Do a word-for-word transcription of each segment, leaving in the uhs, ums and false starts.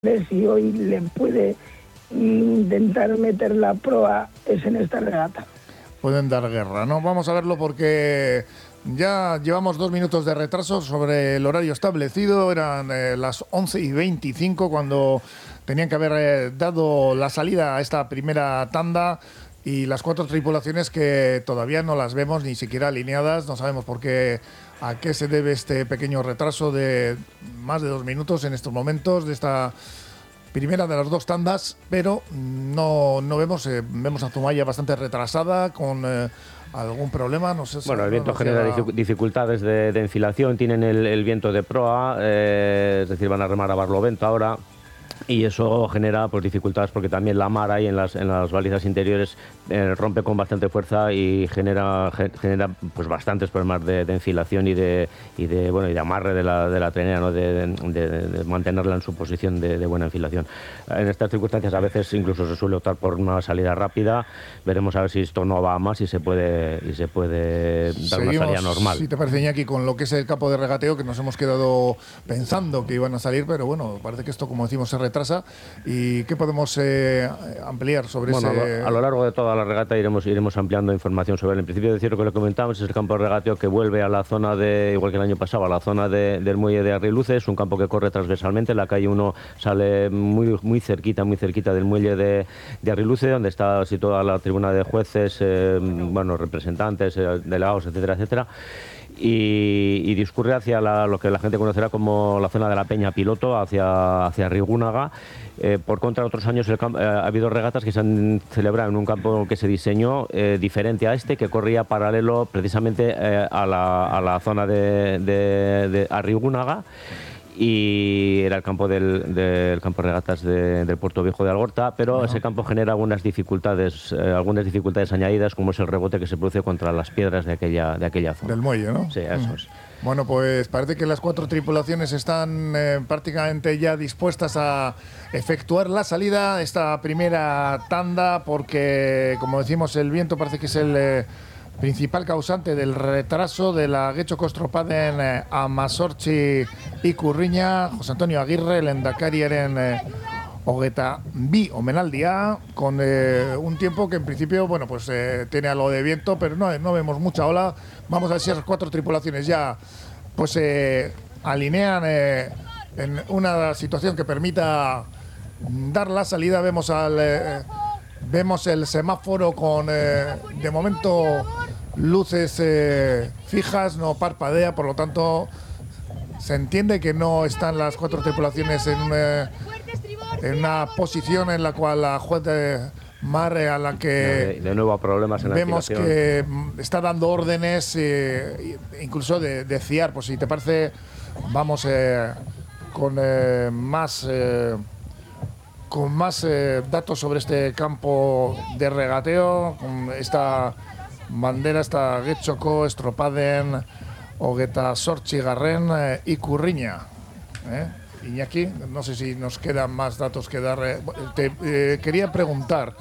si hoy le puede intentar meter la proa es en esta regata. Pueden dar guerra, ¿no? Vamos a verlo porque ya llevamos dos minutos de retraso sobre el horario establecido. Eran eh, las once y veinticinco cuando tenían que haber eh, dado la salida a esta primera tanda, y las cuatro tripulaciones que todavía no las vemos ni siquiera alineadas. No sabemos por qué, a qué se debe este pequeño retraso de más de dos minutos en estos momentos de esta primera de las dos tandas, pero no, no vemos, eh, vemos a Zumaya bastante retrasada, con eh, algún problema, no sé si... Bueno, el viento no genera llega... dificultades de, de enfilación, tienen el, el viento de proa, eh, es decir, van a remar a barlovento ahora, y eso genera pues dificultades porque también la mar ahí en las, en las balizas interiores eh, rompe con bastante fuerza y genera, genera pues bastantes problemas de, de enfilación y de, y de bueno y de amarre de la, de la trenera, ¿no? de, de, de mantenerla en su posición de, de buena enfilación. En estas circunstancias a veces incluso se suele optar por una salida rápida. Veremos a ver si esto no va a más y se puede, y se puede dar Seguimos, una salida normal. Si te parece, Iñaki, con lo que es el campo de regateo, que nos hemos quedado pensando que iban a salir, pero bueno, parece que esto, como decimos, se retrasa. ¿Y qué podemos eh, ampliar sobre bueno, ese...? A lo largo de toda la regata iremos, iremos ampliando información sobre él. En principio, decir lo que le comentamos, es el campo de regateo que vuelve a la zona de, igual que el año pasado, a la zona de, del muelle de Arriluce. Es un campo que corre transversalmente. La calle uno sale muy, muy cerquita, muy cerquita del muelle de, de Arriluce, donde está situada la tribuna de jueces, eh, bueno, representantes, eh, delegados, etcétera, etcétera. Y, y discurre hacia la, lo que la gente conocerá como la zona de la Peña Piloto, hacia, hacia Rigúnaga. Eh, por contra, otros años el campo, eh, ha habido regatas que se han celebrado en un campo que se diseñó eh, diferente a este, que corría paralelo precisamente eh, a, la, a la zona de, de, de Arrigúnaga. Y era el campo del, del campo de regatas de, del Puerto Viejo de Algorta, pero uh-huh. ese campo genera algunas dificultades, eh, algunas dificultades añadidas, como es el rebote que se produce contra las piedras de aquella, de aquella zona. Del muelle, ¿no? Sí, eso uh-huh. es. Bueno, pues parece que las cuatro tripulaciones están eh, prácticamente ya dispuestas a efectuar la salida, esta primera tanda, porque, como decimos, el viento parece que es el... Eh, principal causante del retraso de la Getxoko-Estropaden eh, a Masortzi y Curriña. José Antonio Aguirre, el endakariaren eh, hogeta bi omenaldia, con eh, un tiempo que en principio, bueno, pues eh, tiene algo de viento, pero no, no vemos mucha ola. Vamos a ver si esas cuatro tripulaciones ya pues eh, alinean eh, en una situación que permita dar la salida. Vemos al... Eh, Vemos el semáforo con, eh, de momento, luces eh, fijas, no parpadea, por lo tanto, se entiende que no están las cuatro tripulaciones en, eh, en una posición en la cual la juez de mar, a la que de, de nuevo problemas en la vemos que está dando órdenes, eh, incluso de, de fiar. Pues si te parece, vamos eh, con eh, más... Eh, con más eh, datos sobre este campo de regateo, con esta bandera, esta Getxoko-Estropaden hogeta zortzi garren eh, Ikurriña. ¿Eh? Iñaki, no sé si nos quedan más datos que dar. Eh, te eh, quería preguntar,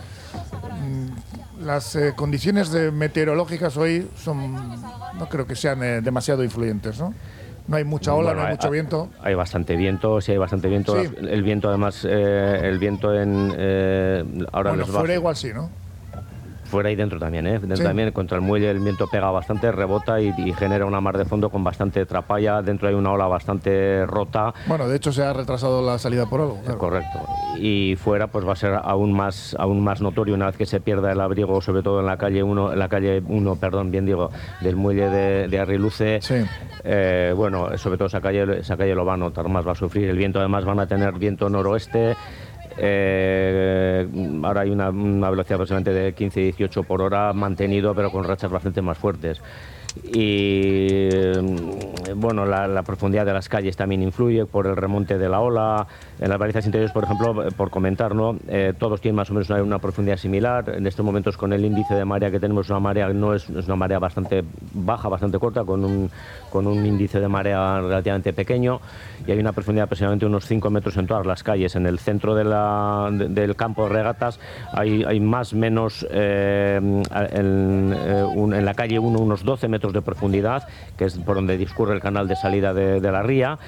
las eh, condiciones de meteorológicas hoy son, no creo que sean eh, demasiado influyentes, ¿no? No hay mucha ola, bueno, no hay, hay mucho viento. Hay bastante viento, sí hay bastante viento. Sí. El viento, además, eh, el viento en... Eh, ahora bueno, fuera igual sí, ¿no? Fuera y dentro también, ¿eh? Dentro sí. también, contra el muelle el viento pega bastante, rebota y, y genera una mar de fondo con bastante trapalla. Dentro hay una ola bastante rota. Bueno, de hecho se ha retrasado la salida por algo. Claro. Correcto. Y fuera pues va a ser aún más aún más notorio una vez que se pierda el abrigo, sobre todo en la calle uno, en la calle uno, perdón, bien digo, del muelle de, de Arriluce. Sí. Eh, bueno, sobre todo esa calle, esa calle lo va a notar más, va a sufrir el viento. Además van a tener viento noroeste. Eh, ahora hay una, una velocidad aproximadamente de quince a dieciocho por hora mantenido, pero con rachas bastante más fuertes. Y bueno, la, la profundidad de las calles también influye por el remonte de la ola. En las balizas interiores, por ejemplo, por comentar, ¿no? Eh, todos tienen más o menos una, una profundidad similar. En estos momentos, con el índice de marea que tenemos, una marea no es, es una marea bastante baja, bastante corta, con un, con un índice de marea relativamente pequeño, y hay una profundidad aproximadamente unos cinco metros en todas las calles. En el centro de la, de, del campo de regatas hay, hay más o menos eh, en, eh, un, en la calle uno unos doce metros de profundidad, que es por donde discurre el canal de salida de, de la ría,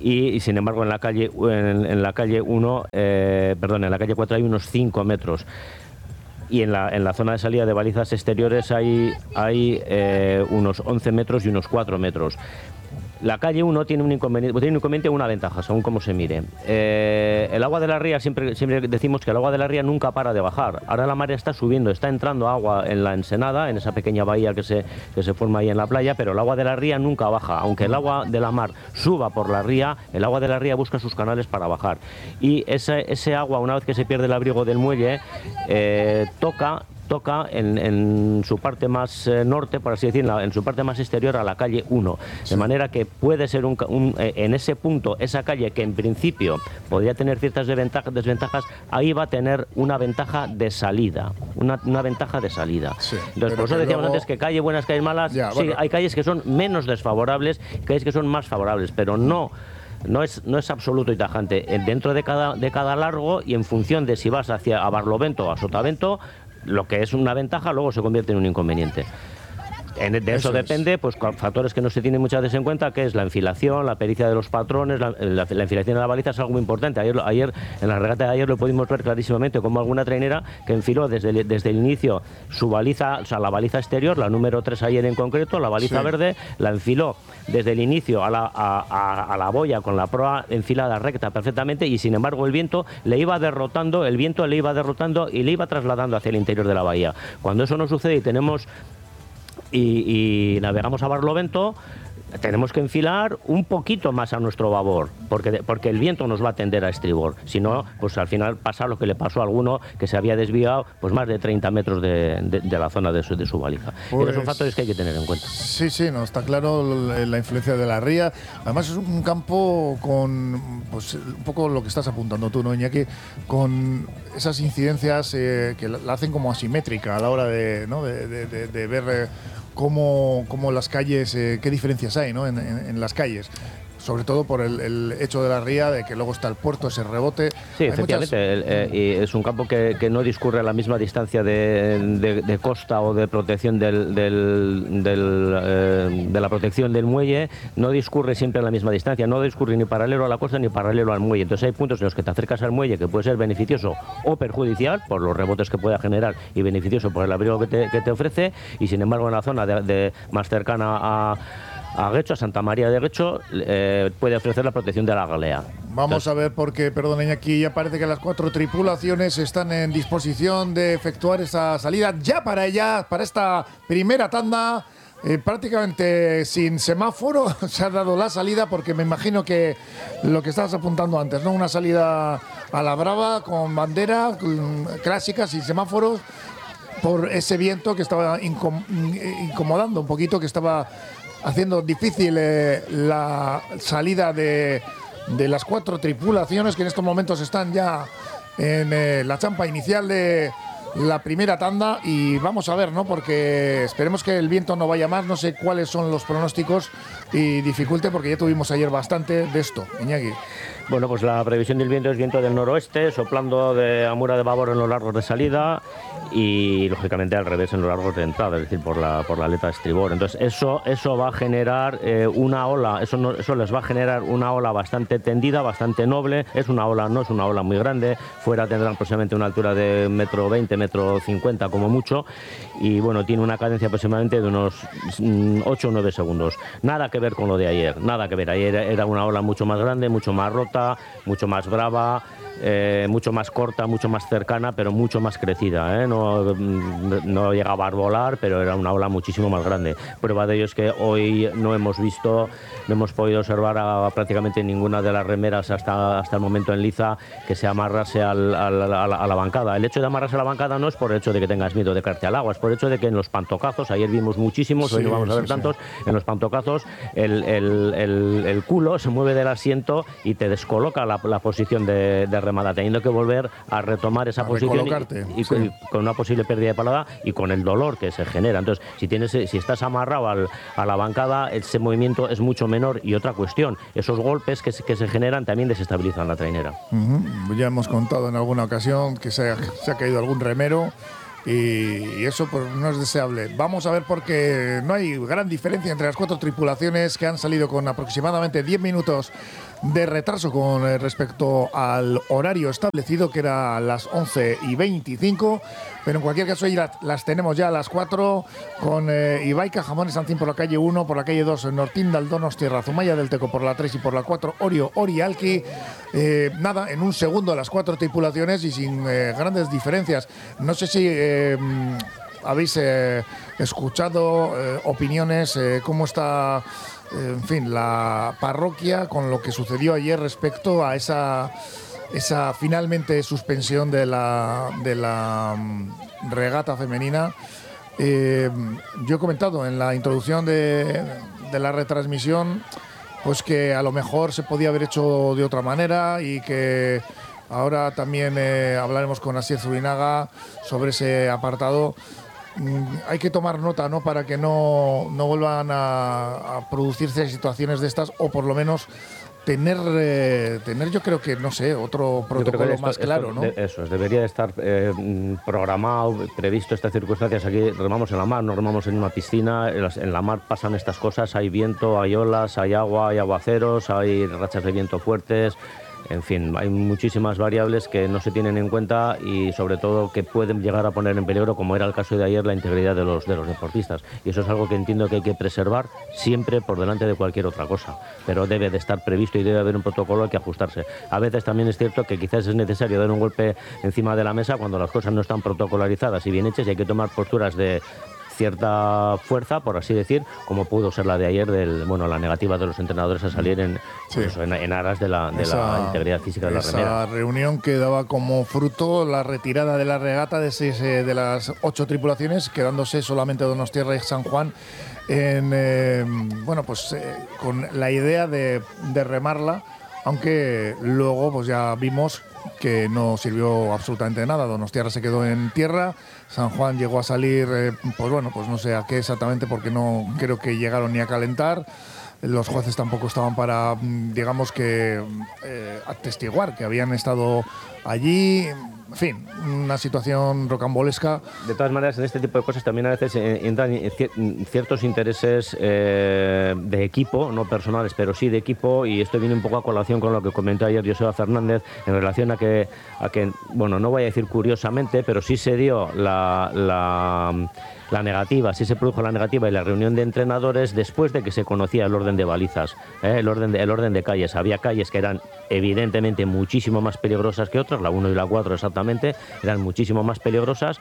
y, y sin embargo en la calle en, en la calle uno, eh, perdón, en la calle cuatro hay unos cinco metros. Y en la, en la zona de salida de balizas exteriores hay, hay eh, unos once metros y unos cuatro metros. La calle uno tiene un inconveniente, tiene un inconveniente o una ventaja, según cómo se mire. Eh, el agua de la ría, siempre, siempre decimos que el agua de la ría nunca para de bajar. Ahora la marea está subiendo, está entrando agua en la ensenada, en esa pequeña bahía que se, que se forma ahí en la playa, pero el agua de la ría nunca baja. Aunque el agua de la mar suba por la ría, el agua de la ría busca sus canales para bajar. Y ese, ese agua, una vez que se pierde el abrigo del muelle, eh, toca... toca en, en su parte más eh, norte, por así decirlo, en su parte más exterior a la calle uno. Sí. De manera que puede ser un, un, eh, en ese punto, esa calle que en principio podría tener ciertas desventajas, desventajas, ahí va a tener una ventaja de salida. Una, una ventaja de salida. Sí, entonces, por eso decíamos luego... antes que calle buenas, calles malas. Ya, sí, bueno. Hay calles que son menos desfavorables, calles que son más favorables, pero no... No es, no es absoluto y tajante. Dentro de cada, de cada largo y en función de si vas hacia a Barlovento o a Sotavento, lo que es una ventaja luego se convierte en un inconveniente. En, de eso, eso depende, pues factores que no se tienen muchas veces en cuenta, que es la enfilación, la pericia de los patrones, la, la, la enfilación de la baliza es algo muy importante. Ayer, ayer en la regata de ayer lo pudimos ver clarísimamente, como alguna trainera que enfiló desde el, desde el inicio su baliza, o sea, la baliza exterior, la número tres ayer en concreto, la baliza sí. verde, la enfiló desde el inicio a la, a, a, a la boya con la proa enfilada recta perfectamente, y sin embargo el viento le iba derrotando, el viento le iba derrotando y le iba trasladando hacia el interior de la bahía. Cuando eso no sucede y tenemos Y, y navegamos a Barlovento, tenemos que enfilar un poquito más a nuestro babor, porque, porque el viento nos va a tender a estribor. Si no, pues al final pasa lo que le pasó a alguno que se había desviado pues más de treinta metros de, de, de la zona de su, de su valija. Pues, y esos son factores que hay que tener en cuenta. Sí, sí, no, está claro la influencia de la ría. Además es un campo con, pues un poco lo que estás apuntando tú, ¿no, Iñaki? Con esas incidencias eh, que la hacen como asimétrica a la hora de, ¿no? de, de, de, de ver... Eh, Cómo, cómo las calles, eh, qué diferencias hay, ¿no? en, en, en las calles. Sobre todo por el, el hecho de la ría, de que luego está el puerto, ese rebote. Sí, hay efectivamente, muchas... el, eh, y es un campo que, que no discurre a la misma distancia de, de, de costa o de protección del, del, del, eh, de la protección del muelle, no discurre siempre a la misma distancia, no discurre ni paralelo a la costa ni paralelo al muelle. Entonces hay puntos en los que te acercas al muelle que puede ser beneficioso o perjudicial por los rebotes que pueda generar y beneficioso por el abrigo que te, que te ofrece, y sin embargo en la zona de, de más cercana a a Guecho, a Santa María de Guecho, eh, puede ofrecer la protección de la galea. Vamos Entonces, a ver, porque, perdón, aquí ya parece que las cuatro tripulaciones están en disposición de efectuar esa salida ya para ella, para esta primera tanda. Eh, prácticamente sin semáforo se ha dado la salida, porque me imagino que lo que estabas apuntando antes, ¿no? Una salida a la brava, con bandera clásica, sin semáforos, por ese viento que estaba incom incomodando un poquito, que estaba haciendo difícil eh, la salida de, de las cuatro tripulaciones, que en estos momentos están ya en eh, la champa inicial de la primera tanda. Y vamos a ver, ¿no? Porque esperemos que el viento no vaya más. No sé cuáles son los pronósticos y dificulte, porque ya tuvimos ayer bastante de esto, Iñaki. Bueno, pues la previsión del viento es viento del noroeste, soplando de amura de babor en los largos de salida y, lógicamente, al revés en los largos de entrada, es decir, por la, por la aleta de estribor. Entonces, eso, eso va a generar eh, una ola, eso, no, eso les va a generar una ola bastante tendida, bastante noble. Es una ola, no es una ola muy grande, fuera tendrán aproximadamente una altura de metro veinte, metro cincuenta como mucho, y bueno, tiene una cadencia aproximadamente de unos ocho o nueve segundos. Nada que ver con lo de ayer, nada que ver. Ayer era una ola mucho más grande, mucho más rota, mucho más brava, eh, mucho más corta, mucho más cercana, pero mucho más crecida, ¿eh? No, no llegaba a volar, pero era una ola muchísimo más grande. Prueba de ello es que hoy no hemos visto, no hemos podido observar a, a prácticamente ninguna de las remeras hasta, hasta el momento en liza que se amarrase al, al, a, la, a la bancada. El hecho de amarrarse a la bancada no es por el hecho de que tengas miedo de caerte al agua, es por el hecho de que en los pantocazos, ayer vimos muchísimos, sí, hoy no vamos a ver sí, tantos, sí. En los pantocazos el, el, el, el culo se mueve del asiento y te descoloca la, la posición de, de remada, teniendo que volver a retomar esa a posición y, y, sí. y con una posible pérdida de palada y con el dolor que se genera. Entonces, si tienes, si estás amarrado al, a la bancada, ese movimiento es mucho menor. Y otra cuestión, esos golpes que se, que se generan también desestabilizan la trainera. Uh-huh. Ya hemos contado en alguna ocasión que se ha, se ha caído algún remero. Y eso pues no es deseable. Vamos a ver, porque no hay gran diferencia entre las cuatro tripulaciones, que han salido con aproximadamente diez minutos de retraso con eh, respecto al horario establecido, que era a las once y veinticinco, pero en cualquier caso ya las tenemos ya a las cuatro, con eh, Ibaica, Jamones Ancín por la calle uno, por la calle dos, Nortindal, Donostia, Zumaya del Teco por la tres y por la cuatro, Orio, Orialki. Eh, nada, en un segundo las cuatro tripulaciones y sin eh, grandes diferencias. No sé si eh, habéis eh, escuchado eh, opiniones, eh, cómo está, eh, en fin, la parroquia con lo que sucedió ayer respecto a esa, esa finalmente suspensión de la, de la um, regata femenina. Eh, yo he comentado en la introducción de, de la retransmisión pues que a lo mejor se podía haber hecho de otra manera y que ahora también eh, hablaremos con Asier Zubinaga sobre ese apartado. Mm, hay que tomar nota, ¿no?, para que no, no vuelvan a, a producirse situaciones de estas, o por lo menos tener, eh, tener yo creo que, no sé, otro protocolo esto, más claro, esto, ¿no? De, eso, debería de estar eh, programado, previsto estas circunstancias. Aquí remamos en la mar, no remamos en una piscina. En, las, en la mar pasan estas cosas, hay viento, hay olas, hay agua, hay aguaceros, hay rachas de viento fuertes. En fin, hay muchísimas variables que no se tienen en cuenta y sobre todo que pueden llegar a poner en peligro, como era el caso de ayer, la integridad de los, de los deportistas. Y eso es algo que entiendo que hay que preservar siempre por delante de cualquier otra cosa. Pero debe de estar previsto y debe haber un protocolo, hay que ajustarse. A veces también es cierto que quizás es necesario dar un golpe encima de la mesa cuando las cosas no están protocolarizadas y bien hechas y hay que tomar posturas de cierta fuerza, por así decir, como pudo ser la de ayer, del bueno, la negativa de los entrenadores a salir en, sí. pues eso, en, en aras de la, de esa, la integridad física de la remera. Esa reunión que daba como fruto la retirada de la regata de, seis, eh, de las ocho tripulaciones, quedándose solamente Donostierra y San Juan en, eh, bueno, pues eh, con la idea de, de remarla, aunque luego pues ya vimos que no sirvió absolutamente de nada. Donostierra se quedó en tierra, San Juan llegó a salir, eh, pues bueno, pues no sé a qué exactamente, porque no creo que llegaron ni a calentar. Los jueces tampoco estaban para, digamos que, eh, atestiguar que habían estado allí. En fin, una situación rocambolesca. De todas maneras, en este tipo de cosas también a veces entran ciertos intereses eh, de equipo, no personales, pero sí de equipo, y esto viene un poco a colación con lo que comentó ayer Joseba Fernández en relación a que, a que, bueno, no voy a decir curiosamente, pero sí se dio la... la La negativa, sí se produjo la negativa y la reunión de entrenadores después de que se conocía el orden de balizas, ¿eh? el, orden de, el orden de calles. Había calles que eran evidentemente muchísimo más peligrosas que otras, la uno y la cuatro exactamente, eran muchísimo más peligrosas.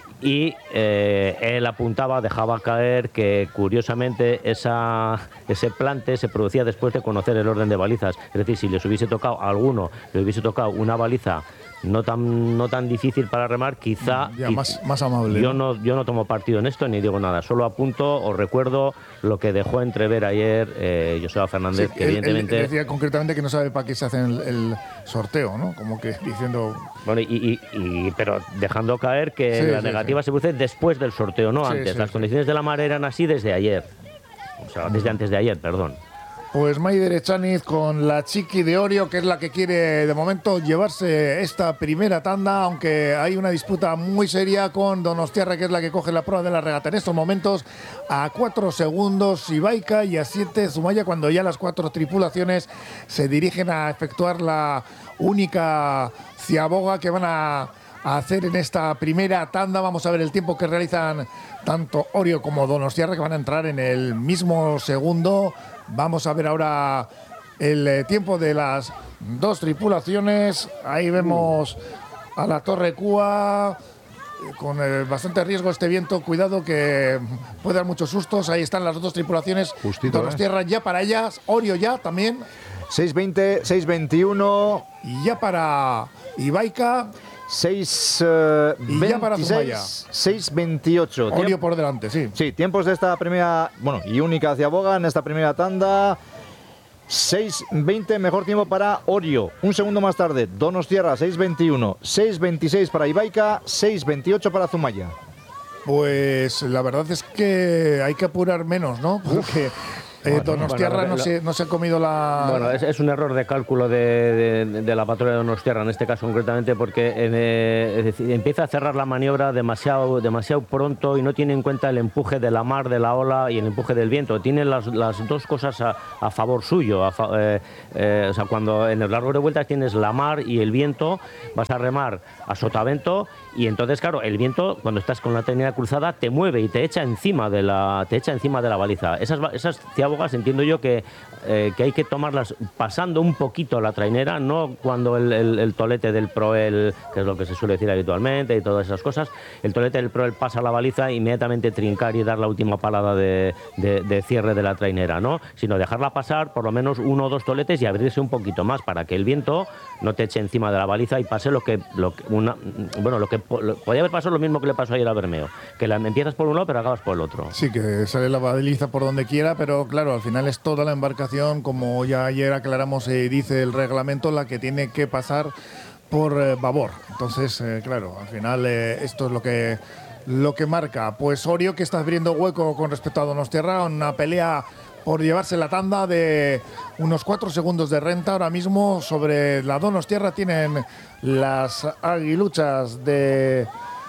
Y eh, él apuntaba, dejaba caer que curiosamente esa, ese plante se producía después de conocer el orden de balizas. Es decir, si les hubiese tocado a alguno, le hubiese tocado una baliza no tan no tan difícil para remar, quizá ya, más, más amable. Yo no yo no tomo partido en esto ni digo nada, solo apunto o recuerdo lo que dejó entrever ayer eh, Joseba Fernández, sí, que él, evidentemente él decía concretamente que no sabe para qué se hace el, el sorteo, ¿no? Como que diciendo bueno y, y, y pero dejando caer que sí, la sí, negativa sí. se produce después del sorteo, no sí, antes. Sí, Las sí. condiciones de la mar eran así desde ayer, o sea, desde antes de ayer, perdón. Pues Maider Echaniz con la Chiqui de Orio, que es la que quiere de momento llevarse esta primera tanda, aunque hay una disputa muy seria con Donostierra, que es la que coge la prueba de la regata. En estos momentos, a cuatro segundos Ibaica y a siete Zumaya, cuando ya las cuatro tripulaciones se dirigen a efectuar la única ciaboga que van a a hacer en esta primera tanda. Vamos a ver el tiempo que realizan tanto Orio como Donostierra, que van a entrar en el mismo segundo. Vamos a ver ahora el tiempo de las dos tripulaciones. Ahí vemos a la Torre Cúa con eh, bastante riesgo este viento. Cuidado que puede dar muchos sustos. Ahí están las dos tripulaciones. Justito, Donostierra, ¿eh? Ya para ellas. Orio ya también. seis veinte, seis veintiuno. Y ya para Ibaica. seis veintiséis, seis veintiocho. Orio por delante, sí. Sí, tiempos de esta primera, bueno, y única ciaboga en esta primera tanda. seis veinte, mejor tiempo para Orio. Un segundo más tarde, Donostierra, seis veintiuno. seis veintiséis para Ibaica, seis veintiocho para Zumaya. Pues la verdad es que hay que apurar menos, ¿no? Porque Eh, Donostiarra bueno, no, se, no se ha comido la... Bueno, es, es un error de cálculo de, de, de la patrulla de Donostiarra, en este caso concretamente, porque eh, es decir, empieza a cerrar la maniobra demasiado, demasiado pronto y no tiene en cuenta el empuje de la mar, de la ola y el empuje del viento. Tiene las, las dos cosas a, a favor suyo. A fa, eh, eh, o sea, cuando en el largo de vueltas tienes la mar y el viento, vas a remar a sotavento y entonces, claro, el viento, cuando estás con la trainera cruzada, te mueve y te echa encima de la, te echa encima de la baliza. Esas, esas ciabogas entiendo yo que, eh, que hay que tomarlas pasando un poquito la trainera, no cuando el, el, el tolete del proel, que es lo que se suele decir habitualmente y todas esas cosas, el tolete del proel pasa la baliza, inmediatamente trincar y dar la última palada de, de, de cierre de la trainera, ¿no? Sino dejarla pasar por lo menos uno o dos toletes y abrirse un poquito más para que el viento no te eche encima de la baliza y pase lo que, lo que una, bueno, lo que lo, podía haber pasado lo mismo que le pasó ayer a Bermeo, que la empiezas por un lado pero acabas por el otro. Sí, que sale la baliza por donde quiera, pero claro, al final es toda la embarcación, como ya ayer aclaramos y eh, dice el reglamento, la que tiene que pasar por eh, babor. Entonces, eh, claro, al final eh, esto es lo que lo que marca. Pues Orio, que está abriendo hueco con respecto a Donostiarra, una pelea por llevarse la tanda de unos cuatro segundos de renta. Ahora mismo sobre la Donostiarra tienen las aguiluchas de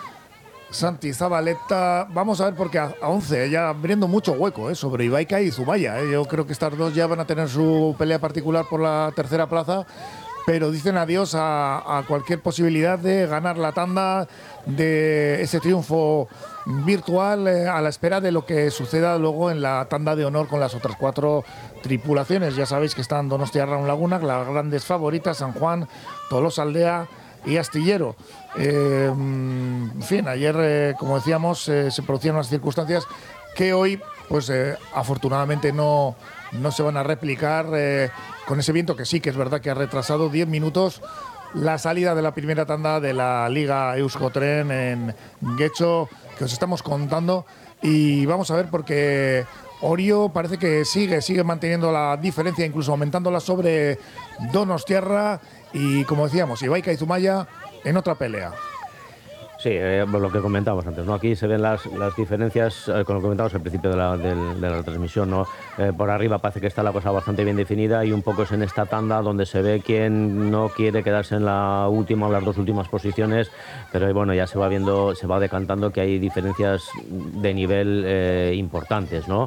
Santi Zabaleta. Vamos a ver, porque a, a once, ya abriendo mucho hueco eh, sobre Ibaica y Zumaya. Eh. Yo creo que estas dos ya van a tener su pelea particular por la tercera plaza, pero dicen adiós a, a cualquier posibilidad de ganar la tanda, de ese triunfo virtual, eh, a la espera de lo que suceda luego en la tanda de honor con las otras cuatro tripulaciones. Ya sabéis que están Donostiarra, Un Laguna, las grandes favoritas, San Juan, Tolosaldea y Astillero. Eh, en fin, ayer, eh, como decíamos, eh, se producían unas circunstancias que hoy, pues eh, afortunadamente no, no se van a replicar, eh, con ese viento que sí que es verdad que ha retrasado diez minutos la salida de la primera tanda de la Liga Euskotren en Guecho, que os estamos contando. Y vamos a ver, porque Orio parece que sigue, sigue manteniendo la diferencia, incluso aumentándola sobre Donostiarra. Y como decíamos, Ibaica y Zumaya en otra pelea. Sí, eh, lo que comentábamos antes, ¿no? Aquí se ven las, las diferencias, eh, con lo que comentábamos al principio de la, de, de la transmisión, ¿no? Eh, por arriba parece que está la cosa bastante bien definida y un poco es en esta tanda donde se ve quién no quiere quedarse en la última o las dos últimas posiciones, pero bueno, ya se va viendo, se va decantando que hay diferencias de nivel eh, importantes, ¿no?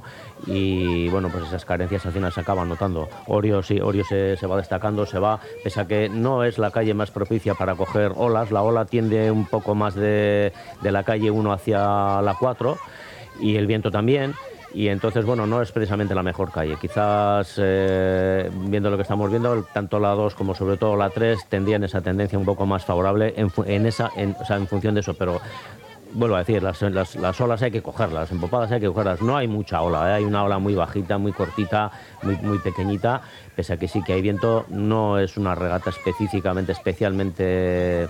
Y bueno, pues esas carencias al final se acaban notando. Orio sí, Orio se, se va destacando, se va, pese a que no es la calle más propicia para coger olas, la ola tiende un poco más de, de la calle uno hacia la cuatro y el viento también. Y entonces, bueno, no es precisamente la mejor calle. Quizás, eh, viendo lo que estamos viendo, tanto la dos como sobre todo la tres tendrían esa tendencia un poco más favorable en, en, esa, en, o sea, en función de eso, pero vuelvo a decir, las, las, las olas hay que cogerlas, las empopadas hay que cogerlas. No hay mucha ola, ¿eh? Hay una ola muy bajita, muy cortita, muy, muy pequeñita, pese a que sí que hay viento. No es una regata específicamente, especialmente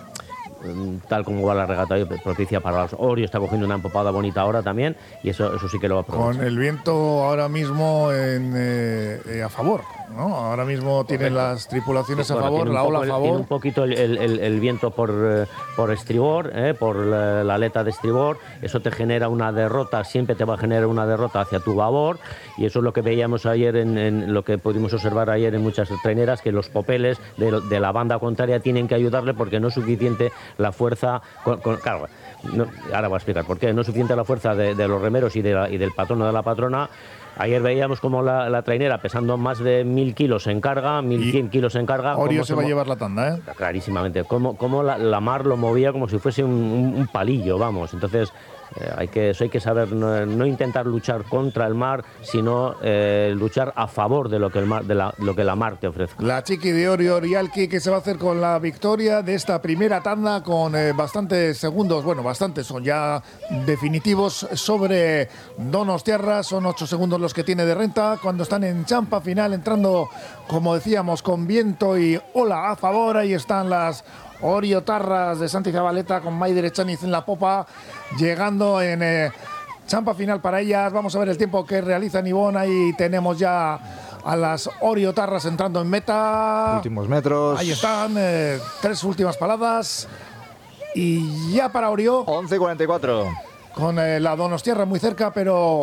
tal como va la regata hoy, propicia para los. Orio está cogiendo una empopada bonita ahora también y eso, eso sí que lo va a aprovechar. Con el viento ahora mismo en, eh, a favor, ¿no? Ahora mismo tienen Correcto. Las tripulaciones sí, bueno, a favor, la ola a favor. Tiene un poquito el, el, el viento por, por estribor, eh, por la, la aleta de estribor, eso te genera una derrota, siempre te va a generar una derrota hacia tu babor y eso es lo que veíamos ayer, en, en lo que pudimos observar ayer en muchas traineras, que los popeles de, de la banda contraria tienen que ayudarle porque no es suficiente la fuerza, con, con, claro, no, ahora voy a explicar por qué, no es suficiente la fuerza de, de los remeros y, de la, y del patrono de la patrona. Ayer veíamos como la, la trainera pesando más de mil kilos en carga, mil cien kilos en carga. Orio se va a llevar la tanda, ¿eh? Clarísimamente, como, como la, la mar lo movía como si fuese un, un, un palillo, vamos, entonces Eh, hay que, eso hay que saber, no, no intentar luchar contra el mar, sino eh, luchar a favor de lo que el mar, de la, lo que la mar te ofrece. La chiqui de Orio Orialki, que se va a hacer con la victoria de esta primera tanda con eh, bastantes segundos, bueno, bastantes son ya definitivos sobre Donostiarra, son ocho segundos los que tiene de renta cuando están en champa final, entrando, como decíamos, con viento y ola a favor. Ahí están las Oriotarras de Santi Zabaleta con Maider Echaniz en la popa, llegando en eh, champa final para ellas. Vamos a ver el tiempo que realiza Nibón. Ahí tenemos ya a las Oriotarras entrando en meta. Últimos metros. Ahí están, eh, tres últimas paladas. Y ya para Orio. once cuarenta y cuatro. Con eh, la Donostiarra muy cerca, pero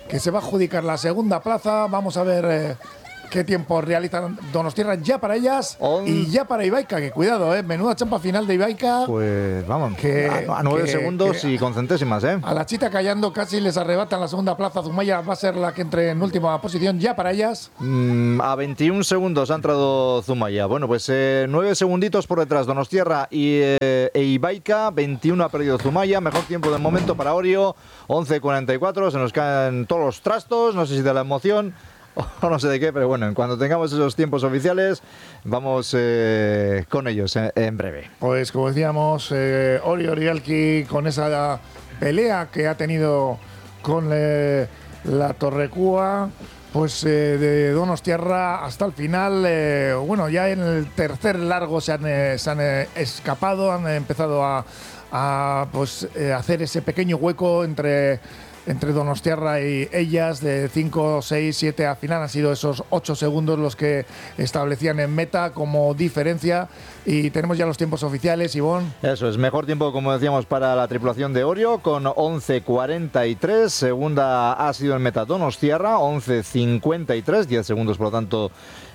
que se va a adjudicar la segunda plaza. Vamos a ver eh, qué tiempo realizan Donostiarra ya para ellas On... y ya para Ibaica, que cuidado, eh, menuda champa final de Ibaica. Pues vamos, que, a, a nueve que, segundos que, y con centésimas, ¿eh? A la Chita callando casi les arrebatan la segunda plaza. Zumaya va a ser la que entre en última posición ya para ellas. Mm, a veintiún segundos ha entrado Zumaya. Bueno, pues eh, nueve segunditos por detrás Donostiarra y eh, e Ibaica. veintiuno ha perdido Zumaya. Mejor tiempo del momento para Orio. once cuarenta y cuatro. Se nos caen todos los trastos. No sé si de la emoción o no sé de qué, pero bueno, en cuanto tengamos esos tiempos oficiales, vamos eh, con ellos en, en breve. Pues como decíamos, eh, Orio Orialki con esa pelea que ha tenido con eh, la Torrecúa, pues eh, de Donostiarra hasta el final, eh, bueno, ya en el tercer largo se han, eh, se han eh, escapado, han empezado a, a pues, eh, hacer ese pequeño hueco entre... entre Donostiarra y ellas, de cinco, seis, siete, al final han sido esos ocho segundos los que establecían en meta como diferencia, y tenemos ya los tiempos oficiales, Ivonne. Eso es, mejor tiempo, como decíamos, para la tripulación de Orio, con once cuarenta y tres, segunda ha sido en meta Donostiarra, once cincuenta y tres, diez segundos por lo tanto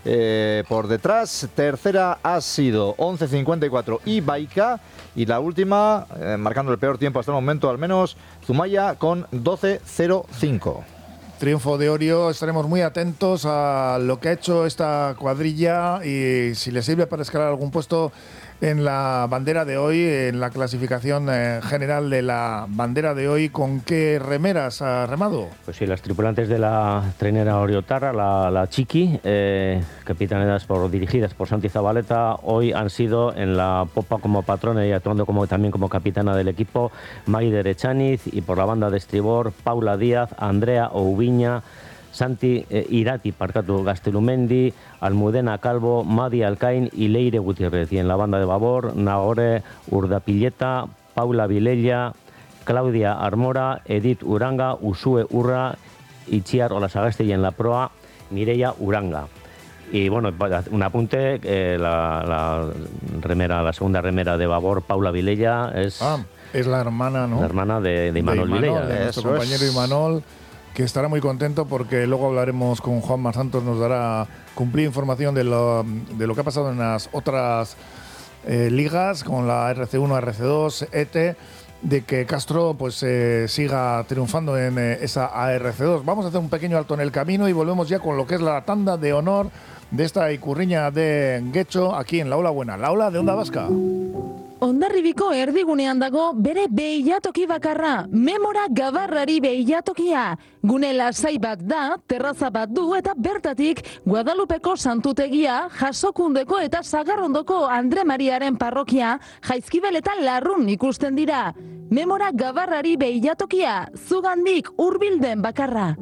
eh, por detrás, tercera ha sido once cincuenta y cuatro Ibaica, y la última, eh, marcando el peor tiempo hasta el momento al menos, Zumaya con doce cero cinco. Triunfo de Orio, estaremos muy atentos a lo que ha hecho esta cuadrilla y si le sirve para escalar algún puesto en la bandera de hoy, en la clasificación eh, general de la bandera de hoy. ¿Con qué remeras ha remado? Pues sí, las tripulantes de la trainera Oriotarra, la, la Chiqui, eh, capitaneadas por, dirigidas por Santi Zabaleta, hoy han sido en la popa como patrona y actuando como, también como capitana del equipo, Maider Echaniz, y por la banda de estribor, Paula Díaz, Andrea Oubiña, Santi eh, Irati, Parcatu Gastelumendi, Almudena Calvo, Madi Alcain y Leire Gutiérrez. Y en la banda de babor, Nagore Urdapilleta, Paula Vilella, Claudia Armora, Edith Uranga, Usue Urra, Itziar Olasagaste, y en la proa, Mireia Uranga. Y bueno, un apunte, eh, la, la remera, la segunda remera de babor, Paula Vilella, es, ah, es la hermana, ¿no? La hermana de, de Imanol Vilella. De nuestro compañero es. Imanol, que estará muy contento porque luego hablaremos con Juan Mar Santos, nos dará cumplir información de lo, de lo que ha pasado en las otras eh, ligas, con la R C uno, R C dos, E T, de que Castro pues eh, siga triunfando en eh, esa A R C dos. Vamos a hacer un pequeño alto en el camino y volvemos ya con lo que es la tanda de honor de esta Ikurriña de Guecho, aquí en la Ola Buena, la Ola de Onda Vasca. Hondarribiko erdigunean dago bere beilatoki bakarra, Memora Gabarrari beilatokia. Gune lasai bat da, terraza bat du eta bertatik Guadalupeko santutegia, Jasokundeko eta Sagarrondoko Andre Mariaren parrokia, Jaizkibel eta Larrun ikusten dira. Memora Gabarrari beilatokia, zugandik hurbilden bakarra.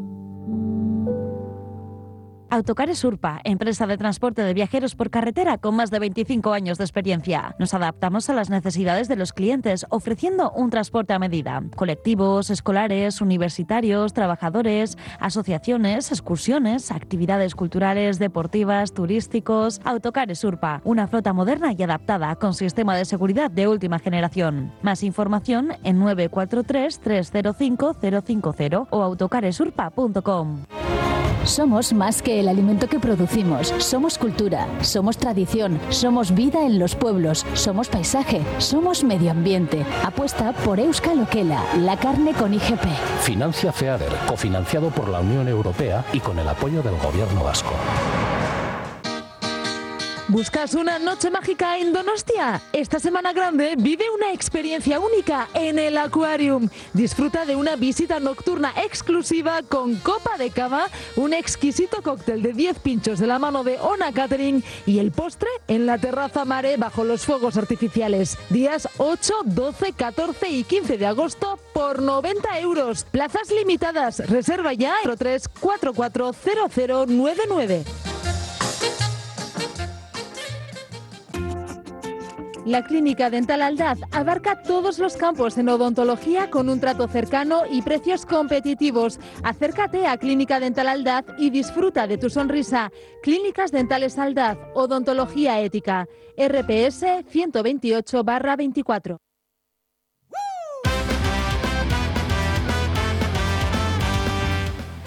Autocares Urpa, empresa de transporte de viajeros por carretera con más de veinticinco años de experiencia. Nos adaptamos a las necesidades de los clientes, ofreciendo un transporte a medida. Colectivos, escolares, universitarios, trabajadores, asociaciones, excursiones, actividades culturales, deportivas, turísticos. Autocares Urpa, una flota moderna y adaptada con sistema de seguridad de última generación. Más información en nueve cuatro tres, tres cero cinco, cero cinco cero o autocaresurpa punto com. Somos más que el alimento que producimos. Somos cultura, somos tradición, somos vida en los pueblos, somos paisaje, somos medio ambiente. Apuesta por Euskal Okela, la carne con I G P. Financia FEADER, cofinanciado por la Unión Europea y con el apoyo del Gobierno vasco. ¿Buscas una noche mágica en Donostia? Esta Semana Grande vive una experiencia única en el Aquarium. Disfruta de una visita nocturna exclusiva con copa de cava, un exquisito cóctel de diez pinchos de la mano de Ona Catering y el postre en la terraza Mare bajo los fuegos artificiales. Días ocho, doce, catorce y quince de agosto por noventa euros. Plazas limitadas. Reserva ya cero tres cuatro cuatro cero cero nueve nueve. La Clínica Dental Aldaz abarca todos los campos en odontología con un trato cercano y precios competitivos. Acércate a Clínica Dental Aldaz y disfruta de tu sonrisa. Clínicas Dentales Aldaz, odontología ética. R P S ciento veintiocho barra veinticuatro.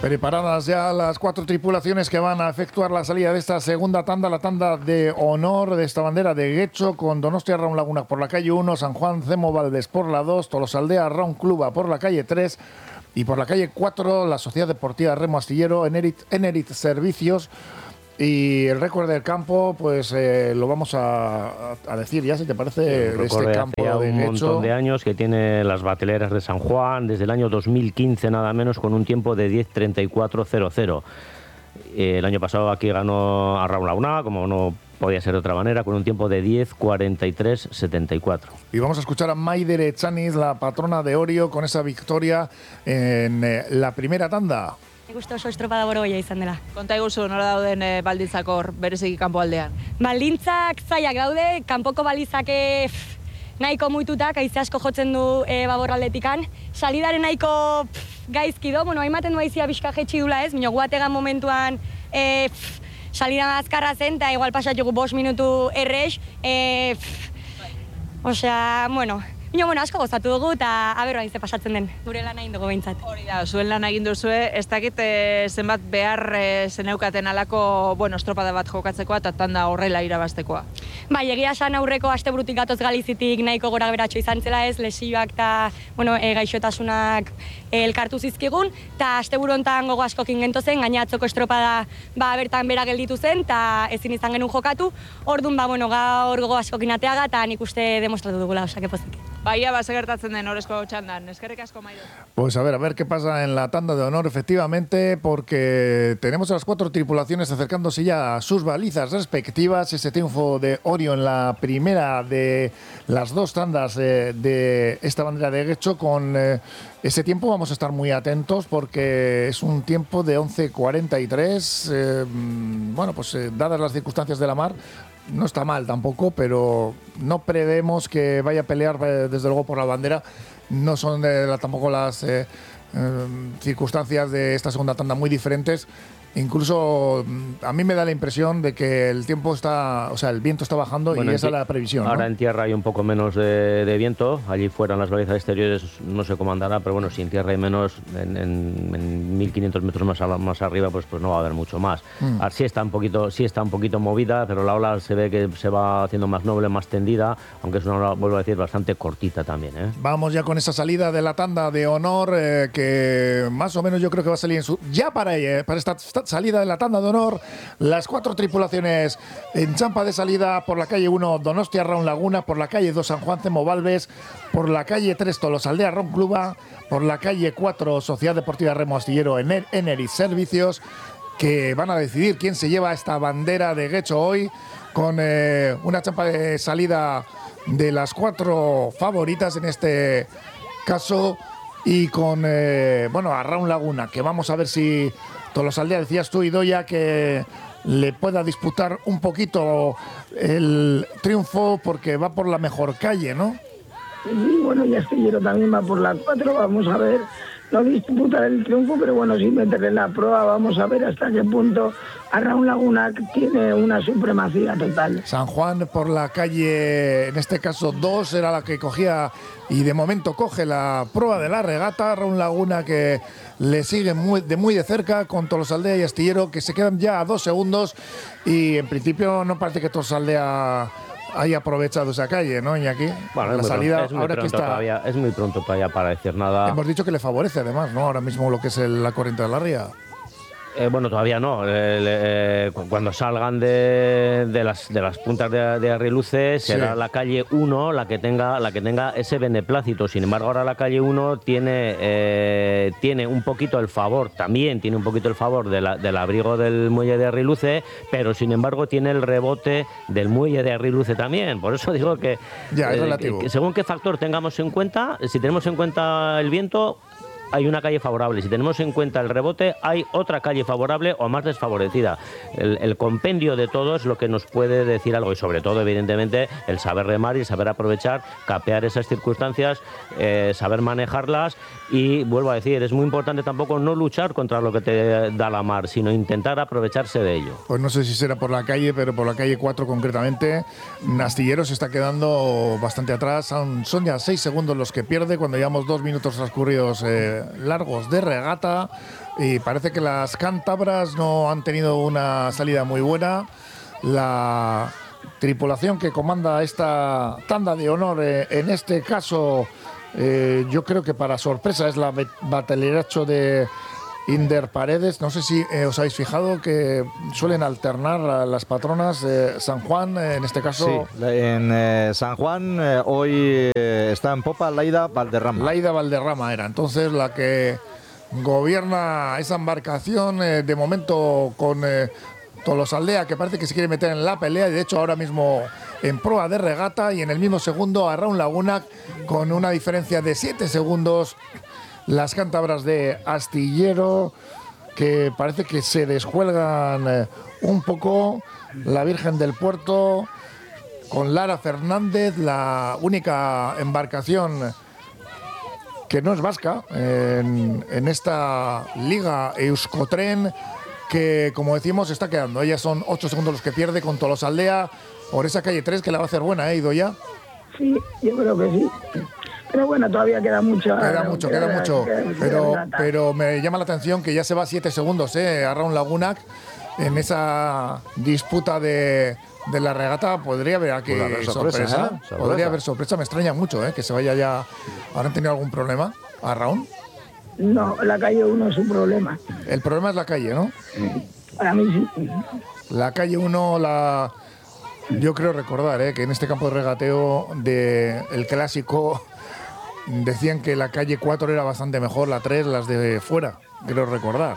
Preparadas ya las cuatro tripulaciones que van a efectuar la salida de esta segunda tanda, la tanda de honor de esta bandera de Guecho, con Donostia Raun Laguna por la calle uno, San Juan Cemo Valdés por la dos, Tolosaldea Raun Cluba por la calle tres y por la calle cuatro la Sociedad Deportiva Remo Astillero, Enerit, Enerit Servicios. Y el récord del campo, pues eh, lo vamos a, a decir ya, si te parece, de este campo de un Guecho. montón de años que tiene las bateleras de San Juan, desde el año dos mil quince nada menos, con un tiempo de diez treinta y cuatro cero cero. Eh, el año pasado aquí ganó a Raun Laguna, como no podía ser de otra manera, con un tiempo de diez cuarenta y tres setenta y cuatro. Y vamos a escuchar a Maider Echaniz, la patrona de Orio, con esa victoria en eh, la primera tanda. Gusto oso estropada boroia izan dela. Konta iguzu, nola dauden e, baldintzak hor, bereziki kanpo aldean? Baldintzak zaiak daude, kanpoko balizake pff, nahiko muitutak, haize asko jotzen du e, baborraldetikan. Salidaren nahiko pff, gaizki do, bueno, haimaten du haizia bizka jetxi dula ez, minio guategan momentuan e, pff, salidan azkarra zen, eta igual pasatugu bost minutu errex. E, Osea, bueno... Ino, bueno, asko gozatu dugu eta aberroa izte pasatzen den, gure lan egin dugu behintzat. Hori da, zuen lan egin duzue, ez dakit e, zenbat behar e, zeneukaten alako, bueno, estropada bat jokatzekoa eta tanda horrela irabaztekoa. Bai, egia esan aurreko asteburutik gatoz Galizitik nahiko gora beratxo izan zela ez, lesioak eta bueno, e, gaixotasunak e, elkartu zizkigun, eta asteburu hontan gogo askokin gentozen, gaina atzoko estropada ba, bertan bera gelditu zen, eta ezin izan genuen jokatu, orduan ba, bueno, gaur gogo askokin ateaga, eta nik uste demostratu dugula, osake pozik. Baia, base gertatzen den orezko txandan. Eskerrik asko, Maider. Pues a ver, a ver qué pasa en la tanda de honor, efectivamente, porque tenemos a las cuatro tripulaciones acercándose ya a sus balizas respectivas. Ese triunfo de Orio en la primera de las dos tandas eh, de esta bandera de Guecho. Con eh, ese tiempo vamos a estar muy atentos porque es un tiempo de once cuarenta y tres. Eh, bueno, pues eh, dadas las circunstancias de la mar, no está mal tampoco, pero no prevemos que vaya a pelear desde luego por la bandera. No son de la, tampoco las eh, eh, circunstancias de esta segunda tanda muy diferentes. Incluso a mí me da la impresión de que el tiempo está, o sea, el viento está bajando bueno, y esa es la previsión. Ahora ¿no? En tierra hay un poco menos de, de viento, allí fuera en las balizas exteriores no sé cómo andará, pero bueno, si en tierra hay menos, en, en, en mil quinientos metros más, a, más arriba, pues, pues no va a haber mucho más. Mm. Ahora, sí está un poquito, sí está un poquito movida, pero la ola se ve que se va haciendo más noble, más tendida, aunque es una ola, vuelvo a decir, bastante cortita también, ¿eh? Vamos ya con esa salida de la tanda de honor, eh, que más o menos yo creo que va a salir en su, ya para ella, para esta salida de la tanda de honor, las cuatro tripulaciones en champa de salida por la calle uno Donostia Raun Laguna, por la calle dos San Juan Cemo Valves, por la calle tres Tolosaldea Raun Cluba, por la calle cuatro Sociedad Deportiva Remo Astillero Ener, Enerit Servicios, que van a decidir quién se lleva esta bandera de Guecho hoy, con eh, una champa de salida de las cuatro favoritas en este caso, y con eh, bueno, a Raun Laguna, que vamos a ver si Tolosaldea, decías tú, Idoia, que le pueda disputar un poquito el triunfo porque va por la mejor calle, ¿no? Sí, bueno, y Astillero también va por la cuatro, vamos a ver, no disputar el triunfo, pero bueno, sí meterle en la prueba, vamos a ver hasta qué punto a Raun Laguna tiene una supremacía total. San Juan por la calle, en este caso dos, era la que cogía y de momento coge la prueba de la regata. Raun Laguna que le sigue muy de muy de cerca con Tolosaldea y Astillero, que se quedan ya a dos segundos y en principio no parece que Tolosaldea haya aprovechado esa calle, ¿no, Iñaki? Bueno, la salida, pronto, ahora que está, todavía, es muy pronto todavía para decir nada. Hemos dicho que le favorece además, ¿no? Ahora mismo lo que es el, la corriente de la ría. Eh, bueno, todavía no. Eh, eh, cuando salgan de, de, las, de las puntas de, de Arriluce será sí. La calle uno la que tenga la que tenga ese beneplácito. Sin embargo, ahora la calle uno tiene eh, tiene un poquito el favor, también tiene un poquito el favor de la, del abrigo del muelle de Arriluce, pero sin embargo tiene el rebote del muelle de Arriluce también. Por eso digo que, ya, es eh, relativo. que según qué factor tengamos en cuenta, si tenemos en cuenta el viento, hay una calle favorable. Si tenemos en cuenta el rebote, hay otra calle favorable o más desfavorecida. El, el compendio de todo es lo que nos puede decir algo, y sobre todo, evidentemente, el saber remar y saber aprovechar, capear esas circunstancias, eh, saber manejarlas. Y vuelvo a decir, es muy importante tampoco no luchar contra lo que te da la mar, sino intentar aprovecharse de ello. Pues no sé si será por la calle, pero por la calle cuatro concretamente, Astillero se está quedando bastante atrás. Son, son ya seis segundos los que pierde cuando llevamos dos minutos transcurridos eh, eh, largos de regata y parece que las cántabras no han tenido una salida muy buena. La tripulación que comanda esta tanda de honor, eh, en este caso, eh, yo creo que para sorpresa es la Bateleracho de Inder Paredes. No sé si eh, os habéis fijado que suelen alternar a las patronas de San Juan, eh, en este caso. Sí, en eh, San Juan eh, hoy eh, está en popa Laida Valderrama. Laida Valderrama era entonces la que gobierna esa embarcación, eh, de momento con eh, Tolosaldea, que parece que se quiere meter en la pelea, y de hecho ahora mismo en proa de regata, y en el mismo segundo a Raúl Laguna con una diferencia de siete segundos. Las cántabras de Astillero, que parece que se descuelgan eh, un poco. La Virgen del Puerto con Lara Fernández, la única embarcación que no es vasca en, en esta liga Euskotren, que como decimos está quedando. Ellas son ocho segundos los que pierde con Tolosaldea por esa calle tres, que la va a hacer buena, ¿eh, Idoia? Sí, yo creo que sí. Pero bueno, todavía queda mucho. Queda mucho, queda, queda mucho. Queda, pero, queda pero me llama la atención que ya se va siete segundos, ¿eh? A Raúl Laguna en esa disputa de, de la regata. Podría haber aquí haber sorpresa. sorpresa, ¿eh? sorpresa. Podría haber sorpresa. Me extraña mucho, ¿eh? Que se vaya ya. ¿Habrán tenido algún problema a Raúl? No, la calle uno es un problema. El problema es la calle, ¿no? Para mí sí. La calle uno, la. Yo creo recordar, ¿eh? Que en este campo de regateo del clásico decían que la calle cuatro era bastante mejor, la tres, las de fuera, creo recordar.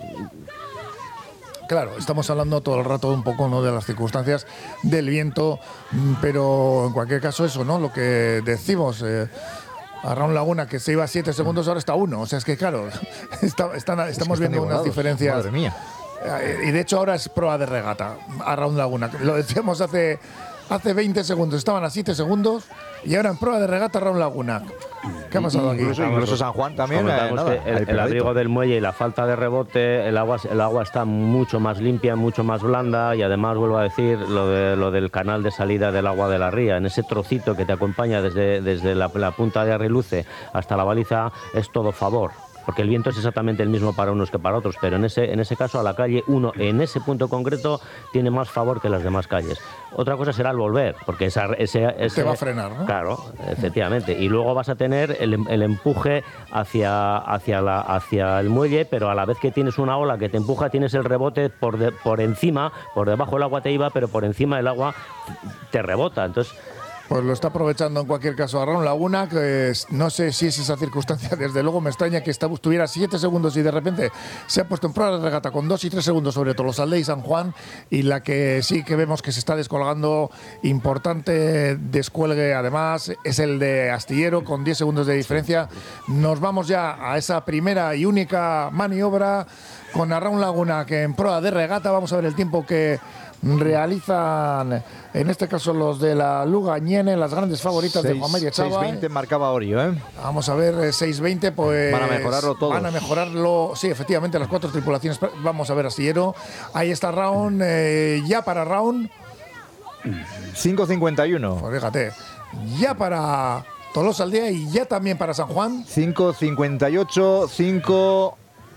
Claro, estamos hablando todo el rato un poco, ¿no?, de las circunstancias del viento, pero en cualquier caso eso, ¿no?, lo que decimos, eh, a Raúl Laguna, que se iba a siete segundos, ahora está uno. O sea, es que claro, está, están, estamos es que están viendo igualados, unas diferencias. Madre mía. Y de hecho ahora es proa de regata a Raúl Laguna. Lo decíamos hace, hace veinte segundos, estaban a siete segundos y ahora en proa de regata Raúl Laguna. ¿Qué ha pasado aquí? Incluso, incluso San Juan también. Eh, nada, el, el abrigo del muelle y la falta de rebote, el agua, el agua está mucho más limpia, mucho más blanda, y además vuelvo a decir lo, de, lo del canal de salida del agua de la ría. En ese trocito que te acompaña desde, desde la, la punta de Arriluce hasta la baliza es todo favor. Porque el viento es exactamente el mismo para unos que para otros, pero en ese, en ese caso a la calle uno, en ese punto concreto, tiene más favor que las demás calles. Otra cosa será el volver, porque esa, ese, ese... Te va a frenar, ¿no? Claro, efectivamente. Y luego vas a tener el, el empuje hacia, hacia, la, hacia el muelle, pero a la vez que tienes una ola que te empuja, tienes el rebote por, de, por encima, por debajo el agua te iba, pero por encima el agua te rebota. Entonces... Pues lo está aprovechando en cualquier caso a Raúl Laguna, que es, no sé si es esa circunstancia, desde luego me extraña que estuviera siete segundos y de repente se ha puesto en prueba de regata con dos y tres segundos sobre Tolosaldea y San Juan, y la que sí que vemos que se está descolgando, importante descuelgue además, es el de Astillero con diez segundos de diferencia. Nos vamos ya a esa primera y única maniobra con a Raúl Laguna, que en prueba de regata. Vamos a ver el tiempo que realizan en este caso los de la Lugañene, las grandes favoritas de Juan María Chava. seis veinte marcaba Orio, ¿eh? Vamos a ver, seis veinte, pues van a mejorarlo todos. Van a mejorarlo, sí, efectivamente, las cuatro tripulaciones. Vamos a ver Astillero. Ahí está Round, eh, ya para Round. cinco cincuenta y uno. Pues fíjate, ya para Tolosaldea y ya también para San Juan. cinco cincuenta y ocho, cinco,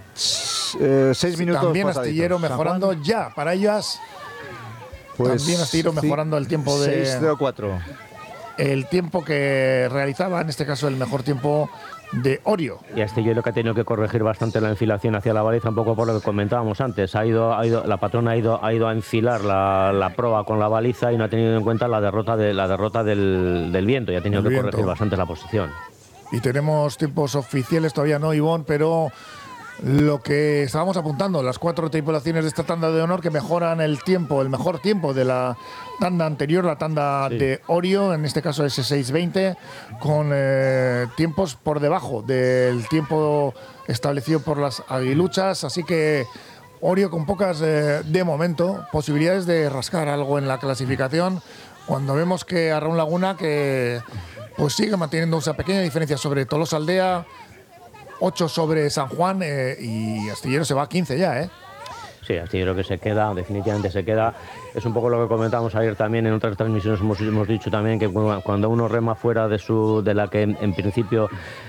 seis minutos. También Astillero mejorando ya para ellas. Pues también Astillero mejorando el tiempo de seis cero cuatro. El tiempo que realizaba, en este caso el mejor tiempo de Orio. Y Astillero, que ha tenido que corregir bastante la enfilación hacia la baliza, un poco por lo que comentábamos antes. Ha ido, ha ido, la patrona ha ido, ha ido a enfilar la, la proa con la baliza y no ha tenido en cuenta la derrota, de, la derrota del, del viento, y ha tenido el que viento. corregir bastante la posición. Y tenemos tiempos oficiales, todavía no, Ivonne, pero lo que estábamos apuntando, las cuatro tripulaciones de esta tanda de honor que mejoran el tiempo, el mejor tiempo de la tanda anterior, la tanda sí. de Orio, en este caso ese seis veinte, con eh, tiempos por debajo del tiempo establecido por las aguiluchas, así que Orio con pocas, eh, de momento, posibilidades de rascar algo en la clasificación, cuando vemos que a Raúl Laguna, que pues sigue manteniendo esa pequeña diferencia sobre Tolosaldea, ocho sobre San Juan, eh, y Astillero se va a quince ya, ¿eh? Sí, Astillero que se queda, definitivamente se queda. Es un poco lo que comentábamos ayer también en otras transmisiones, hemos, hemos dicho también que cuando uno rema fuera de su de la que en, en principio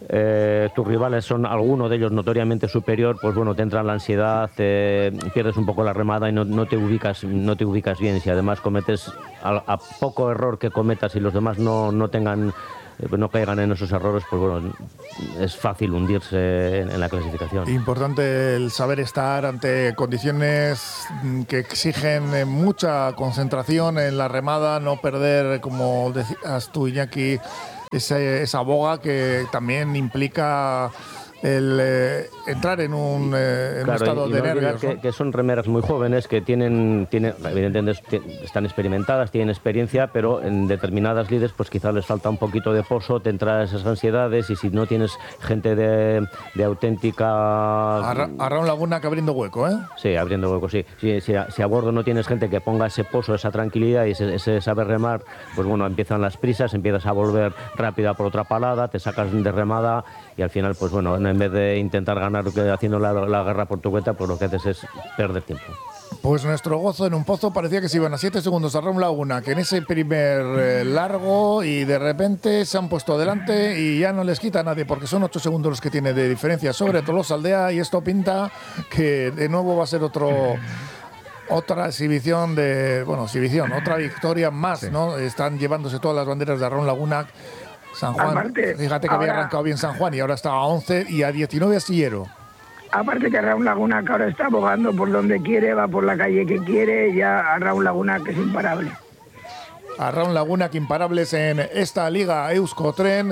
eh, tus rivales son alguno de ellos notoriamente superior, pues bueno, te entra la ansiedad, eh, pierdes un poco la remada y no, no te ubicas no te ubicas bien. Si además cometes a, a poco error que cometas y los demás no, no tengan no caigan en esos errores, pues bueno, es fácil hundirse en, en la clasificación. Importante el saber estar ante condiciones que exigen mucha concentración en la remada, no perder, como decías tú, Iñaki, ese, esa boga que también implica el eh, entrar en un, eh, en claro, un estado y, y de no nervios, que, ¿no? que son remeras muy jóvenes, que tienen, tienen evidentemente están experimentadas, tienen experiencia, pero en determinadas lides pues quizás les falta un poquito de pozo, te entran esas ansiedades, y si no tienes gente de, de auténtica... Arra, Arraun Laguna que abriendo hueco, ¿eh? Sí, abriendo hueco, sí. Si, si, a, si a bordo no tienes gente que ponga ese pozo, esa tranquilidad y ese, ese saber remar, pues bueno, empiezan las prisas, empiezas a volver rápida por otra palada, te sacas de remada y al final, pues bueno, en vez de intentar ganar haciendo la, la guerra por tu cuenta, pues lo que haces es perder tiempo. Pues nuestro gozo en un pozo parecía que se iban a siete segundos a Arraun Laguna, que en ese primer eh, largo, y de repente se han puesto delante y ya no les quita a nadie, porque son ocho segundos los que tiene de diferencia sobre Tolosaldea, y esto pinta que de nuevo va a ser otro... Otra exhibición de... Bueno, exhibición, otra victoria más, sí. ¿no? Están llevándose todas las banderas de Arraun Laguna. San Juan, aparte, fíjate que ahora, había arrancado bien San Juan y ahora está a once y a diecinueve Astillero. Aparte que Arraun Laguna que ahora está abogando por donde quiere, va por la calle que quiere, ya Arraun Laguna que es imparable. Arraun Laguna que imparables en esta liga Euskotren,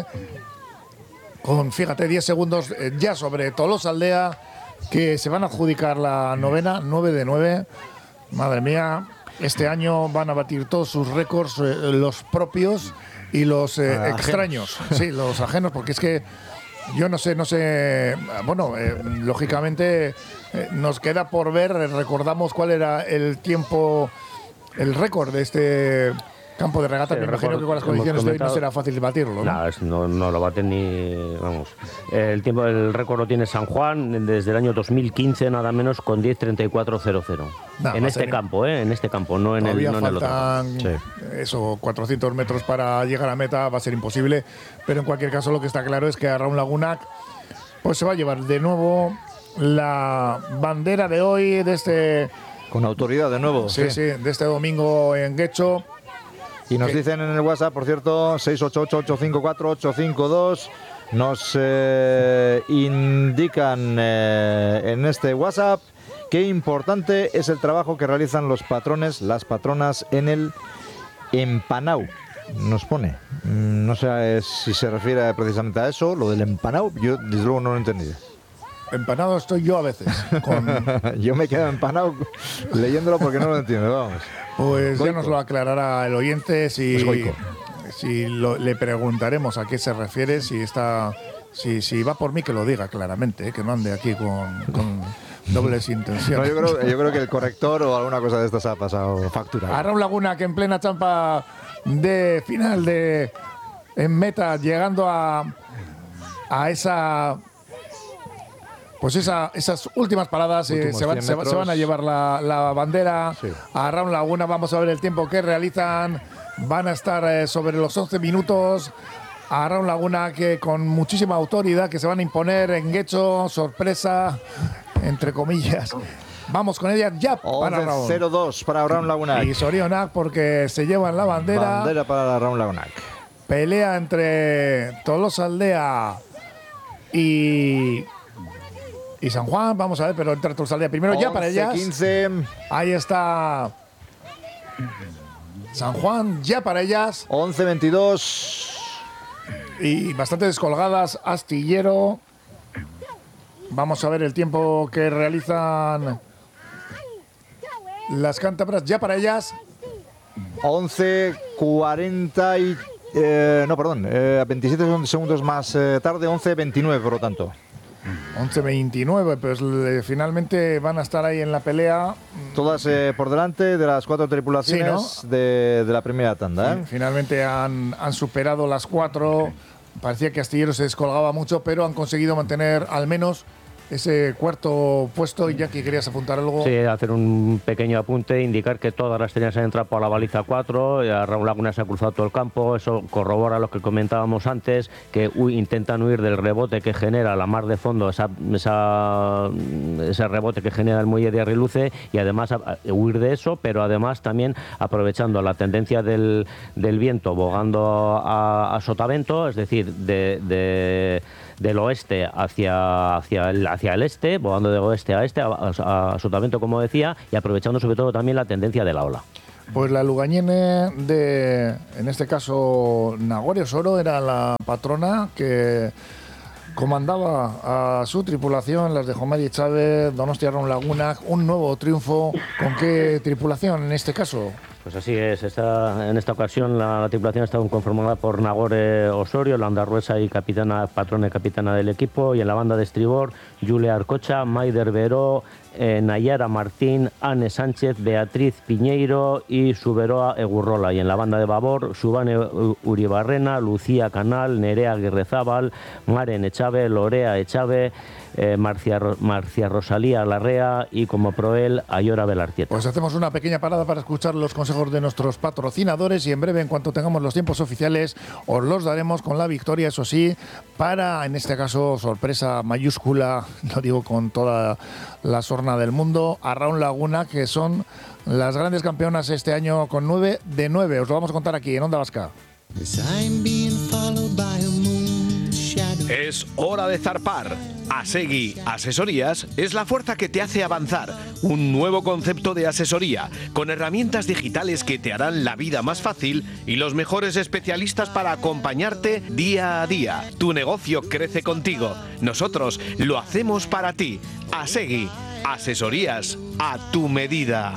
con, fíjate, diez segundos ya sobre Tolosaldea, que se van a adjudicar la novena, nueve de nueve. Madre mía, este año van a batir todos sus récords, eh, los propios y los eh, ah, extraños. Ajenos. Sí, los ajenos, porque es que yo no sé, no sé, bueno, eh, lógicamente eh, nos queda por ver, recordamos cuál era el tiempo, el récord de este campo de regata. Sí, me imagino que con las condiciones de hoy no será fácil batirlo, ¿no? No, es, no, no lo baten ni, vamos. El tiempo, el récord lo tiene San Juan desde el año dos mil quince, nada menos, con diez treinta y cuatro cero cero. Nah, en este campo, ¿eh? En este campo, no en el, no en el otro. Sí. Eso, cuatrocientos metros para llegar a meta, va a ser imposible, pero en cualquier caso lo que está claro es que Arraun Laguna pues se va a llevar de nuevo la bandera de hoy, de este... Con autoridad de nuevo. Sí, sí, sí, de este domingo en Guecho. Y nos dicen en el WhatsApp, por cierto, seis ocho ocho, ocho cinco cuatro, ocho cinco dos, nos eh, indican eh, en este WhatsApp qué importante es el trabajo que realizan los patrones, las patronas en el empanau. Nos pone, no sé si se refiere precisamente a eso, lo del empanau, yo desde luego no lo entendí. Empanado estoy yo a veces. Con... yo me quedo empanado leyéndolo porque no lo entiendo, vamos. Pues Goico. Ya nos lo aclarará el oyente si, pues si lo, le preguntaremos a qué se refiere, si está, si, si va por mí que lo diga claramente, ¿eh? Que no ande aquí con, con dobles intenciones. No, yo, creo, yo creo que el corrector o alguna cosa de estas ha pasado factura. Arraun Laguna que en plena champa de final de en meta, llegando a, a esa... Pues esa, esas últimas paradas eh, se, van, se, se van a llevar la, la bandera. Sí. A Arraun Laguna, vamos a ver el tiempo que realizan. Van a estar eh, sobre los once minutos. A Arraun Laguna que con muchísima autoridad que se van a imponer en Guecho, sorpresa, entre comillas. Vamos con ella ya para Arraun. cero dos para Arraun Laguna. Y Sorionak porque se llevan la bandera. Bandera para Arraun Laguna. Pelea entre Tolosaldea y... Y San Juan, vamos a ver, pero entre Tolosaldea primero ya para ellas. quince. Ahí está San Juan, ya para ellas. once veintidós. Y bastante descolgadas. Astillero. Vamos a ver el tiempo que realizan las cántabras, ya para ellas. once cuarenta y... Eh, no, perdón, eh, veintisiete segundos más eh, tarde, once veintinueve por lo tanto. once veintinueve, pues le, finalmente van a estar ahí en la pelea. Todas eh, por delante de las cuatro tripulaciones, sí, ¿no? de, de la primera tanda. ¿eh? Sí, finalmente han, han superado las cuatro. Parecía que Astillero se descolgaba mucho, pero han conseguido mantener al menos ese cuarto puesto. Iñaki, ¿querías apuntar algo? Sí, hacer un pequeño apunte, indicar que todas las tenías han entrado por la baliza cuatro, Raúl Laguna se ha cruzado todo el campo, eso corrobora lo que comentábamos antes, que hu intentan huir del rebote que genera la mar de fondo, esa, esa, ese rebote que genera el muelle de Arriluce, y además a, a, huir de eso, pero además también aprovechando la tendencia del, del viento, bogando a, a sotavento, es decir, de, de, del oeste hacia, hacia, el, hacia el este, bogando de oeste a este, a, a, a sotavento, como decía, y aprovechando sobre todo también la tendencia de la ola. Pues la Lugañene de, en este caso, Nagore Osoro, era la patrona que comandaba a su tripulación, las de Jomari Chávez, Donostia Raun Laguna. Un nuevo triunfo. ¿Con qué tripulación en este caso? Pues así es, esta, en esta ocasión la, la tripulación está conformada por Nagore Osorio, la andarruesa y capitana, patrona y capitana del equipo, y en la banda de estribor, Julia Arcocha, Maider Veró, eh, Nayara Martín, Anne Sánchez, Beatriz Piñeiro y Suberoa Egurrola, y en la banda de babor, Subane Uribarrena, Lucía Canal, Nerea Aguirrezábal, Maren Echave, Lorea Echave, eh, Marcia, Marcia Rosalía Larrea y como proel Ayora Belartieta. Pues hacemos una pequeña parada para escuchar los consejos de nuestros patrocinadores y en breve, en cuanto tengamos los tiempos oficiales, os los daremos con la victoria, eso sí, para, en este caso, sorpresa mayúscula, lo digo con toda la sorna del mundo, a Raun Laguna, que son las grandes campeonas este año con nueve de nueve. Os lo vamos a contar aquí en Onda Vasca. Es hora de zarpar. Asegui Asesorías es la fuerza que te hace avanzar. Un nuevo concepto de asesoría, con herramientas digitales que te harán la vida más fácil y los mejores especialistas para acompañarte día a día. Tu negocio crece contigo. Nosotros lo hacemos para ti. Asegui Asesorías a tu medida.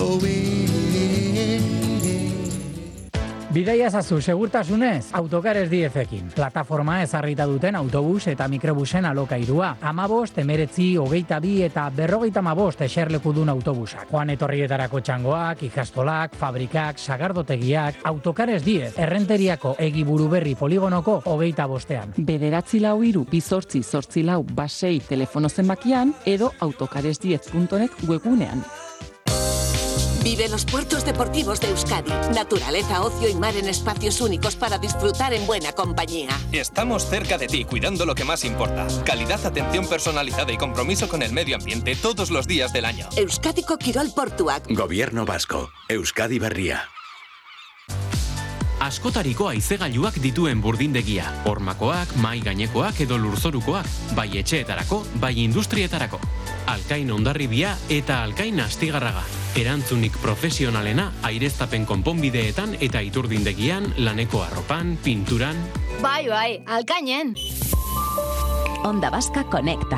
Bidaia ezazu segurtasunez, Autocares Diezekin. Plataforma ezarrita duten autobus eta mikrobusen alokairua. Amabost, emeretzi, hogeita bi eta berrogeita amabost eserlekudun autobusak. Joan etorrietarako txangoak, ikastolak, fabrikak, sagardotegiak, Autocares Diez, errenteriako egiburu berri poligonoko hogeita bostean. Bederatzi lau iru, bizortzi, zortzi lau, basei telefono zenbakian edo autocares diez punto net webgunean. Vive los puertos deportivos de Euskadi. Naturaleza, ocio y mar en espacios únicos para disfrutar en buena compañía. Estamos cerca de ti, cuidando lo que más importa. Calidad, atención personalizada y compromiso con el medio ambiente todos los días del año. Euskadiko Kirol Portuak. Gobierno Vasco. Euskadi Berria. Askotariko haizegailuak dituen burdindegia. Hormakoak, mai gainekoak edo lurzorukoak. Bai etxeetarako, bai industrietarako. Alkain Hondarribia eta Alkain Astigarraga. Erantzunik profesionalena aireztapen konponbideetan eta iturdindegian, laneko arropan, pinturan. Bai, bai, Alkainen. Onda Vasca Conecta.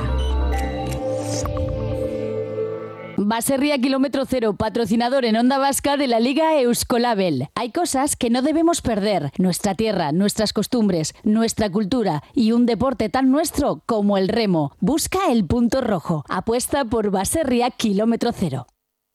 Baserria Kilómetro Cero, patrocinador en Onda Vasca de la Liga Euskolabel. Hay cosas que no debemos perder. Nuestra tierra, nuestras costumbres, nuestra cultura y un deporte tan nuestro como el remo. Busca el punto rojo. Apuesta por Baserria Kilómetro Cero.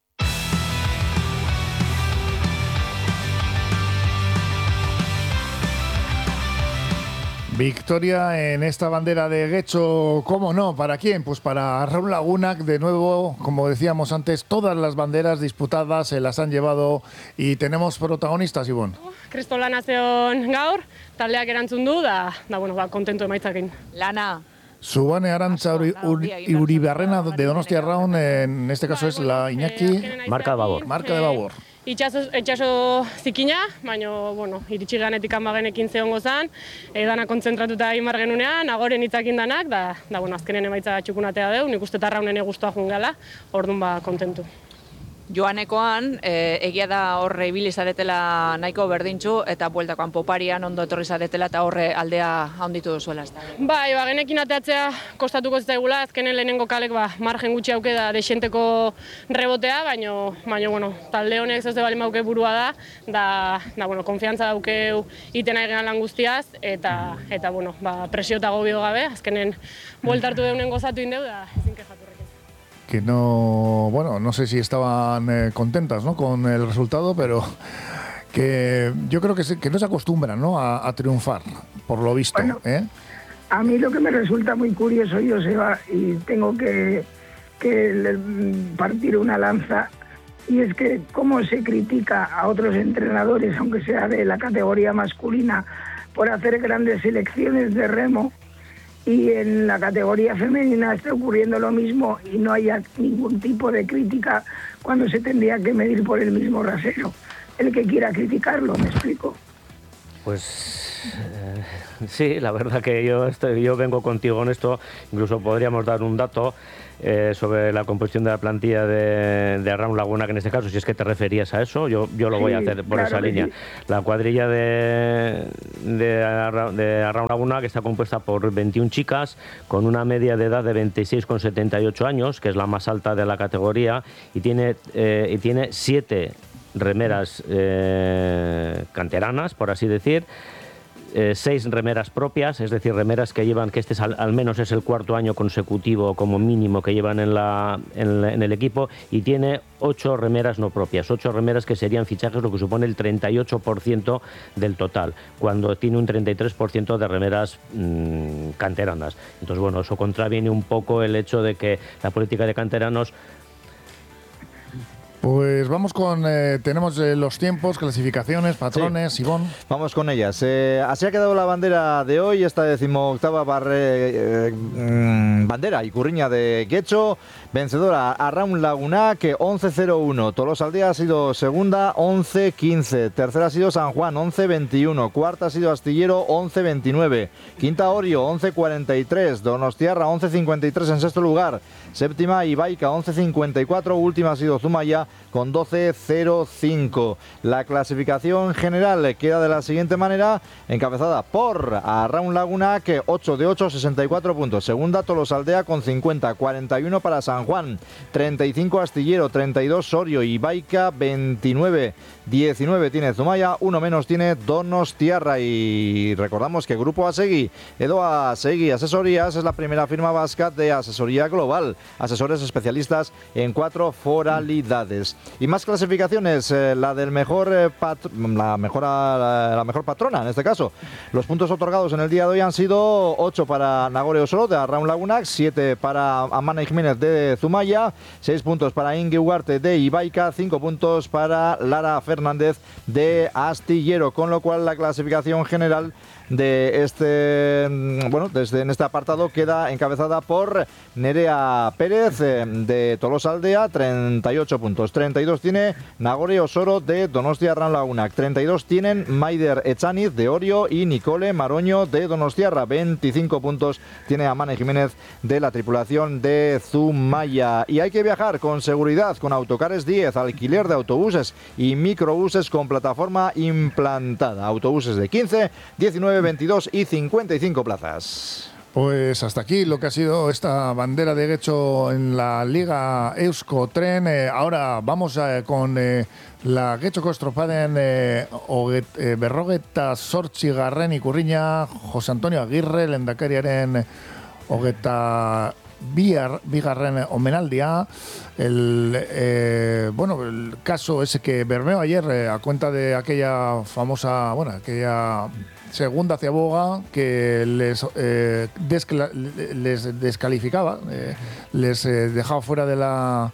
Victoria en esta bandera de Guecho, ¿cómo no? ¿Para quién? Pues para Raun Laguna, de nuevo, como decíamos antes, todas las banderas disputadas se las han llevado y tenemos protagonistas, Ivonne. Kristolana zeon gaur, taldeak erantzun du, da, da bueno, ba, kontentu emaitzakin. Lana. Subane Arantza Uri, Uri, Uribarrena de Donostia Raun, en este caso es la Iñaki. Marca de babor. Marca de babor. Itxaso, itxaso zikina, baina, bueno, iritsi ganetik bagenekin zehongo zan, edana kontzentratuta egin margenunean, agoren hitzakin danak, da, da, bueno, azkenen emaitza txukunatea deu, nik uste Raunen eguztua jungala, orduan ba, kontentu. Joanekoan, e, egia da horre ibili zaretela nahiko berdintxu, eta bueltakoan poparian ondo etorri zaretela eta horre aldea handitu duzuela. Bai, ba, genekin ateatzea kostatuko zaigula, azkenen lehenengo kalek ba, margen gutxi auke da desenteko rebotea, baina, baina, bueno, talde honek zauze bali mauke burua da, da, da bueno, konfiantza daukeu iten nahi lan guztiaz, eta, eta bueno, ba, presio eta gobio gabe, azkenen bueltartu deunen gozatu indeu, da ezin kexatu. Que no, bueno, no sé si estaban eh, contentas, ¿no?, con el resultado, pero que yo creo que, se, que no se acostumbran, ¿no?, a, a triunfar, por lo visto. Bueno, ¿eh? A mí lo que me resulta muy curioso, Joseba, y tengo que, que partir una lanza, y es que cómo se critica a otros entrenadores, aunque sea de la categoría masculina, por hacer grandes selecciones de remo, y en la categoría femenina está ocurriendo lo mismo y no haya ningún tipo de crítica cuando se tendría que medir por el mismo rasero. El que quiera criticarlo, ¿me explico? Pues eh, sí, la verdad que yo, estoy, yo vengo contigo en esto. Incluso podríamos dar un dato eh, sobre la composición de la plantilla de, de Arraun Laguna, que en este caso, si es que te referías a eso, yo, yo lo sí, voy a hacer por claro esa línea. Sí. La cuadrilla de, de, Arra, de Arraun Laguna, que está compuesta por veintiuna chicas, con una media de edad de veintiséis coma setenta y ocho años, que es la más alta de la categoría, y tiene, eh, y tiene siete remeras eh, canteranas, por así decir, eh, seis remeras propias, es decir, remeras que llevan, que este es al, al menos es el cuarto año consecutivo como mínimo que llevan en, la, en, la, en el equipo, y tiene ocho remeras no propias, ocho remeras que serían fichajes, lo que supone el treinta y ocho por ciento del total, cuando tiene un treinta y tres por ciento de remeras mmm, canteranas. Entonces, bueno, eso contraviene un poco el hecho de que la política de canteranos. Pues vamos con, eh, tenemos eh, los tiempos, clasificaciones, patrones, sí. Ivonne. Vamos con ellas. Eh, así ha quedado la bandera de hoy, esta decimoctava barre, eh, mm, bandera y curriña de Guecho. Vencedora Arraun Laguna, que once cero uno. Tolosaldea ha sido segunda, once quince. Tercera ha sido San Juan, once veintiuno. Cuarta ha sido Astillero, once veintinueve. Quinta Orio, once cuarenta y tres. Donostiarra, once cincuenta y tres en sexto lugar. Séptima Ibaica, once cincuenta y cuatro. Última ha sido Zumaya con doce cero cinco. La clasificación general queda de la siguiente manera, encabezada por Arraun Laguna, que ocho de ocho, sesenta y cuatro puntos. Segunda Tolosaldea con cincuenta, cuarenta y uno para San Juan, treinta y cinco Astillero, treinta y dos Sorio, Ibaica veintinueve, diecinueve tiene Zumaya, uno menos tiene Donostiarra. Y recordamos que Grupo Asegui, Edo Asegui Asesorías, es la primera firma vasca de asesoría global, asesores especialistas en cuatro foralidades. Y más clasificaciones, eh, la del mejor eh, la, mejor, la, la mejor patrona en este caso. Los puntos otorgados en el día de hoy han sido ocho para Nagore Osoro de Arraun Laguna, siete para Amana Jiménez de Zumaya, seis puntos para Inge Ugarte de Ibaica, cinco puntos para Lara Fernández de Astillero, con lo cual la clasificación general de este, bueno, desde en este apartado queda encabezada por Nerea Pérez eh, de Tolosaldea, treinta y ocho puntos, treinta y dos tiene Nagore Osoro de Donostia Arraun Laguna, treinta y dos tienen Maider Echaniz de Orio y Nicole Maroño de Donostiarra, veinticinco puntos tiene Amane Jiménez de la tripulación de Zumaya. Y hay que viajar con seguridad con Autocares diez, alquiler de autobuses y microbuses con plataforma implantada, autobuses de quince, diecinueve, veintidós y cincuenta y cinco plazas. Pues hasta aquí lo que ha sido esta bandera de Guecho en la Liga Euskotren. Eh, ahora vamos eh, con eh, la Guecho Estropaden eh, eh, berrogeta sortzi garren ikurriña José Antonio Aguirre, lehendakariaren hogeta Biar, bigarren omenaldia. El, eh, bueno, el caso ese que Bermeo ayer eh, a cuenta de aquella famosa, bueno, aquella segunda ciaboga que les, eh, descla, les descalificaba, eh, les eh, dejaba fuera de la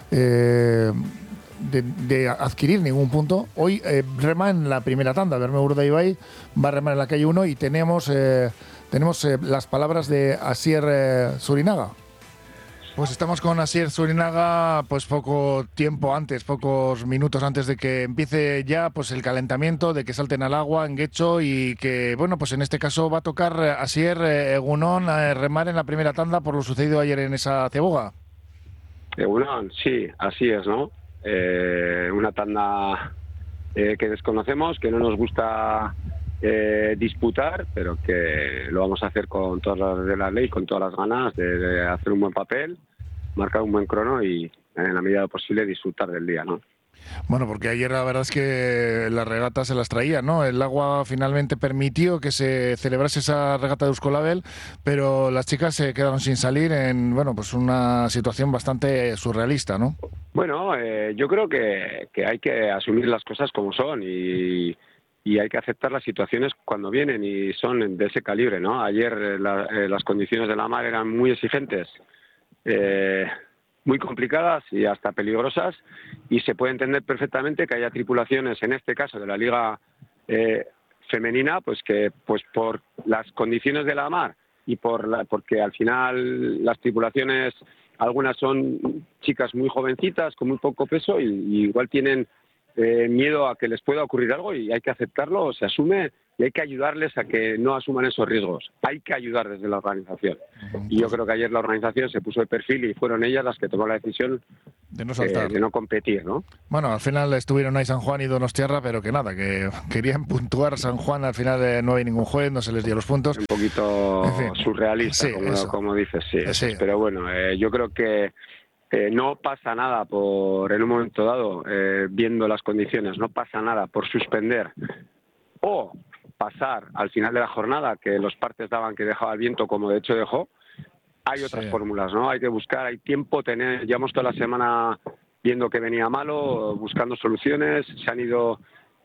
eh, de, de adquirir ningún punto. Hoy eh, rema en la primera tanda. Bermeo Urdaibai va a remar en la calle uno y tenemos eh, Tenemos eh, las palabras de Asier eh, Surinaga. Pues estamos con Asier Surinaga, pues poco tiempo antes, pocos minutos antes de que empiece ya pues el calentamiento, de que salten al agua en Guecho y que, bueno, pues en este caso va a tocar Asier eh, Egunon eh, remar en la primera tanda por lo sucedido ayer en esa ciaboga. Egunon, sí, así es, ¿no? Eh, una tanda eh, que desconocemos, que no nos gusta Eh, disputar, pero que lo vamos a hacer con todas las de la ley, con todas las ganas de, de hacer un buen papel, marcar un buen crono y en la medida posible disfrutar del día, ¿no? Bueno, porque ayer la verdad es que la regata se las traía, ¿no? El agua finalmente permitió que se celebrase esa regata de Euskolabel, pero las chicas se quedaron sin salir en, bueno, pues una situación bastante surrealista, ¿no? Bueno, eh, yo creo que, que hay que asumir las cosas como son y y hay que aceptar las situaciones cuando vienen y son de ese calibre, ¿no? Ayer eh, la, eh, las condiciones de la mar eran muy exigentes, eh, muy complicadas y hasta peligrosas, y se puede entender perfectamente que haya tripulaciones, en este caso de la liga eh, femenina, pues que pues por las condiciones de la mar y por la, porque al final las tripulaciones, algunas son chicas muy jovencitas con muy poco peso y, y igual tienen eh, miedo a que les pueda ocurrir algo, y hay que aceptarlo, se asume, y hay que ayudarles a que no asuman esos riesgos. Hay que ayudar desde la organización. Y yo creo que ayer la organización se puso de perfil y fueron ellas las que tomaron la decisión de no saltar, eh, de no competir, ¿no? Bueno, al final estuvieron ahí San Juan y Donostiarra, pero que nada, que querían puntuar San Juan, al final eh, no hay ningún juez, no se les dio los puntos. Un poquito en fin, surrealista, sí, como, como dices, sí. sí. Pero bueno, eh, yo creo que eh, no pasa nada por, en un momento dado, eh, viendo las condiciones, no pasa nada por suspender o pasar al final de la jornada, que los partes daban que dejaba el viento, como de hecho dejó. Hay otras sí. fórmulas, ¿no? Hay que buscar, hay tiempo, tener, llevamos toda la semana viendo que venía malo, buscando soluciones, se han ido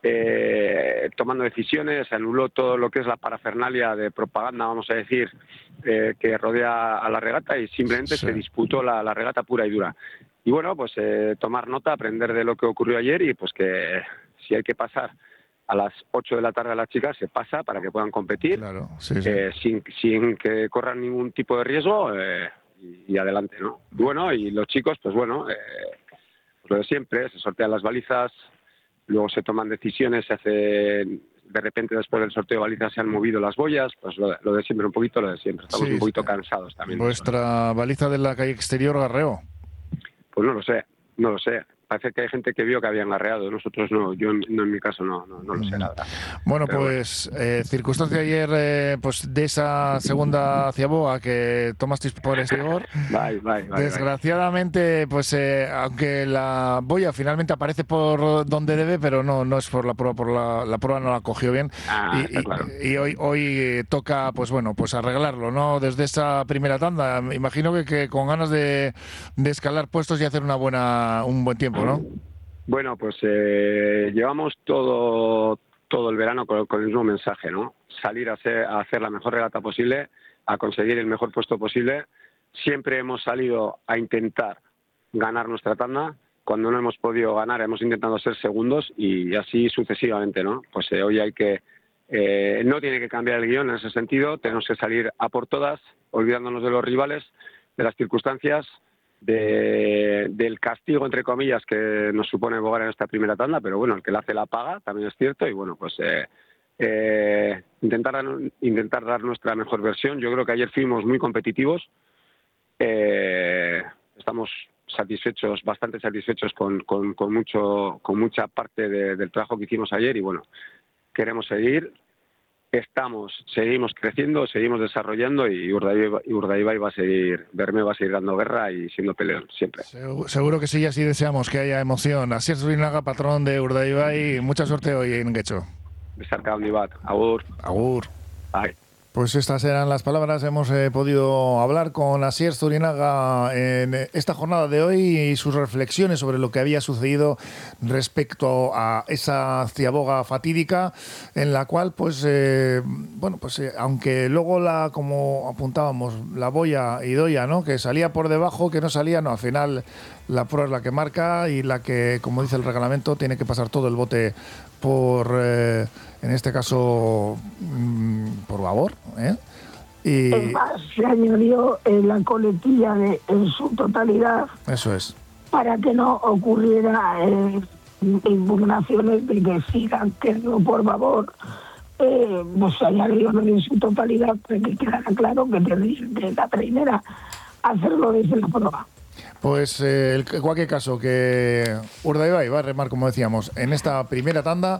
eh, tomando decisiones, se anuló todo lo que es la parafernalia de propaganda, vamos a decir, eh, que rodea a la regata, y simplemente sí. se disputó la, la regata pura y dura. Y bueno, pues eh, tomar nota, aprender de lo que ocurrió ayer, y pues que si hay que pasar a las ocho de la tarde a las chicas, se pasa para que puedan competir, claro, sí, sí. Eh, sin, sin que corran ningún tipo de riesgo, eh, y, y adelante, ¿no? Y bueno, y los chicos, pues bueno, eh, pues lo de siempre, se sortean las balizas, luego se toman decisiones, se hace, de repente después del sorteo de balizas se han movido las boyas, pues lo de, lo de siempre, un poquito lo de siempre. Estamos sí, un poquito cansados también. ¿Vuestra baliza de la calle exterior garreó? Pues no lo sé, no lo sé. Parece que hay gente que vio que habían garreado, nosotros no, yo no, en mi caso no, no, no lo sé, la verdad. Bueno, Pero pues bueno. Eh, circunstancia ayer eh, pues de esa segunda ciaboga que tomasteis por estigor. Bye, bye, bye, Desgraciadamente, pues eh, aunque la boya finalmente aparece por donde debe, pero no no es por la prueba, por la, la prueba no la cogió bien. Ah, y, y, claro. y hoy hoy toca, pues bueno, pues arreglarlo, ¿no? Desde esa primera tanda, imagino que, que con ganas de, de escalar puestos y hacer una buena un buen tiempo, ¿no? Bueno, pues eh, llevamos todo todo el verano con, con el mismo mensaje, ¿no? Salir a, ser, a hacer la mejor regata posible, a conseguir el mejor puesto posible. Siempre hemos salido a intentar ganar nuestra tanda. Cuando no hemos podido ganar, hemos intentado ser segundos, y así sucesivamente, ¿no? Pues eh, hoy hay que eh, no tiene que cambiar el guión en ese sentido. Tenemos que salir a por todas, olvidándonos de los rivales, de las circunstancias, De, del castigo, entre comillas, que nos supone bogar en esta primera tanda, pero bueno, el que la hace la paga, también es cierto, y bueno, pues eh, eh, intentar, intentar dar nuestra mejor versión. Yo creo que ayer fuimos muy competitivos, eh, estamos satisfechos, bastante satisfechos con, con, con, mucho, con mucha parte de, del trabajo que hicimos ayer, y bueno, queremos seguir. Estamos, seguimos creciendo, seguimos desarrollando, y Urdaibai, Urdaibai va a seguir, Bermeo va a seguir dando guerra y siendo peleón, siempre. Seguro, seguro que sí, y así deseamos que haya emoción. Asier Zurinaga, patrón de Urdaibai, mucha suerte hoy en Getxo. Besarka handi bat, agur. Agur. Bye. Pues estas eran las palabras. Hemos eh, podido hablar con Asier Zurinaga en esta jornada de hoy y sus reflexiones sobre lo que había sucedido respecto a esa ciaboga fatídica, en la cual, pues, eh, bueno, pues, eh, aunque luego la, como apuntábamos, la boya y doya, ¿no? Que salía por debajo, que no salía, no, al final la prueba es la que marca y la que, como dice el reglamento, tiene que pasar todo el bote por, eh, en este caso, mmm, por babor, ¿eh? Y es más, se añadió en la coletilla de, en su totalidad. Eso es. Para que no ocurriera eh, impugnaciones de que sigan quedando por babor. Eh, pues se añadió en su totalidad para que quedara claro que tendrían que la primera hacerlo desde la prueba. Pues eh, en cualquier caso, que Urdaibai va a remar, como decíamos, en esta primera tanda,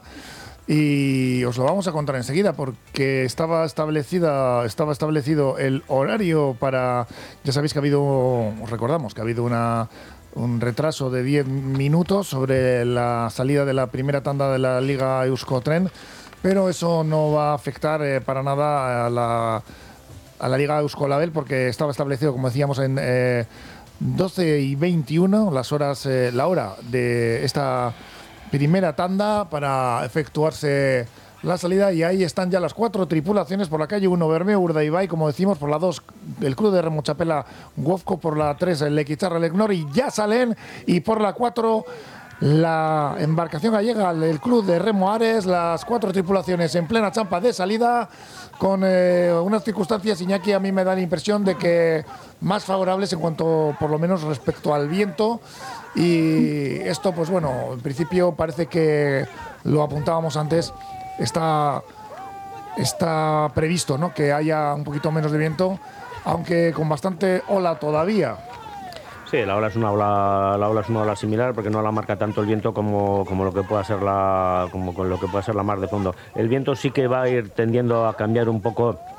y os lo vamos a contar enseguida, porque estaba establecida estaba establecido el horario para, ya sabéis que ha habido, os recordamos que ha habido una un retraso de diez minutos sobre la salida de la primera tanda de la Liga Euskotren, pero eso no va a afectar eh, para nada a la, a la Liga Euskolabel, porque estaba establecido, como decíamos, en eh, doce y veintiuno, las horas, eh, la hora de esta primera tanda para efectuarse la salida y ahí están ya las cuatro tripulaciones. Por la calle uno, Bermeo, Urdaibai, como decimos, por la dos, el Club de Remo Chapela Wofco, por la tres, el Lequicharra Lecnor, y ya salen, y por la cuatro, la embarcación gallega del Club de Remo Ares, las cuatro tripulaciones en plena champa de salida, con eh, unas circunstancias, Iñaki, a mí me da la impresión de que más favorables en cuanto, por lo menos, respecto al viento. Y esto, pues bueno, en principio parece que lo apuntábamos antes, está, está previsto, ¿no?, que haya un poquito menos de viento, aunque con bastante ola todavía. Sí, la ola es una ola, la ola es una ola similar, porque no la marca tanto el viento como, como lo que pueda ser la como con lo que pueda ser la mar de fondo. El viento sí que va a ir tendiendo a cambiar un poco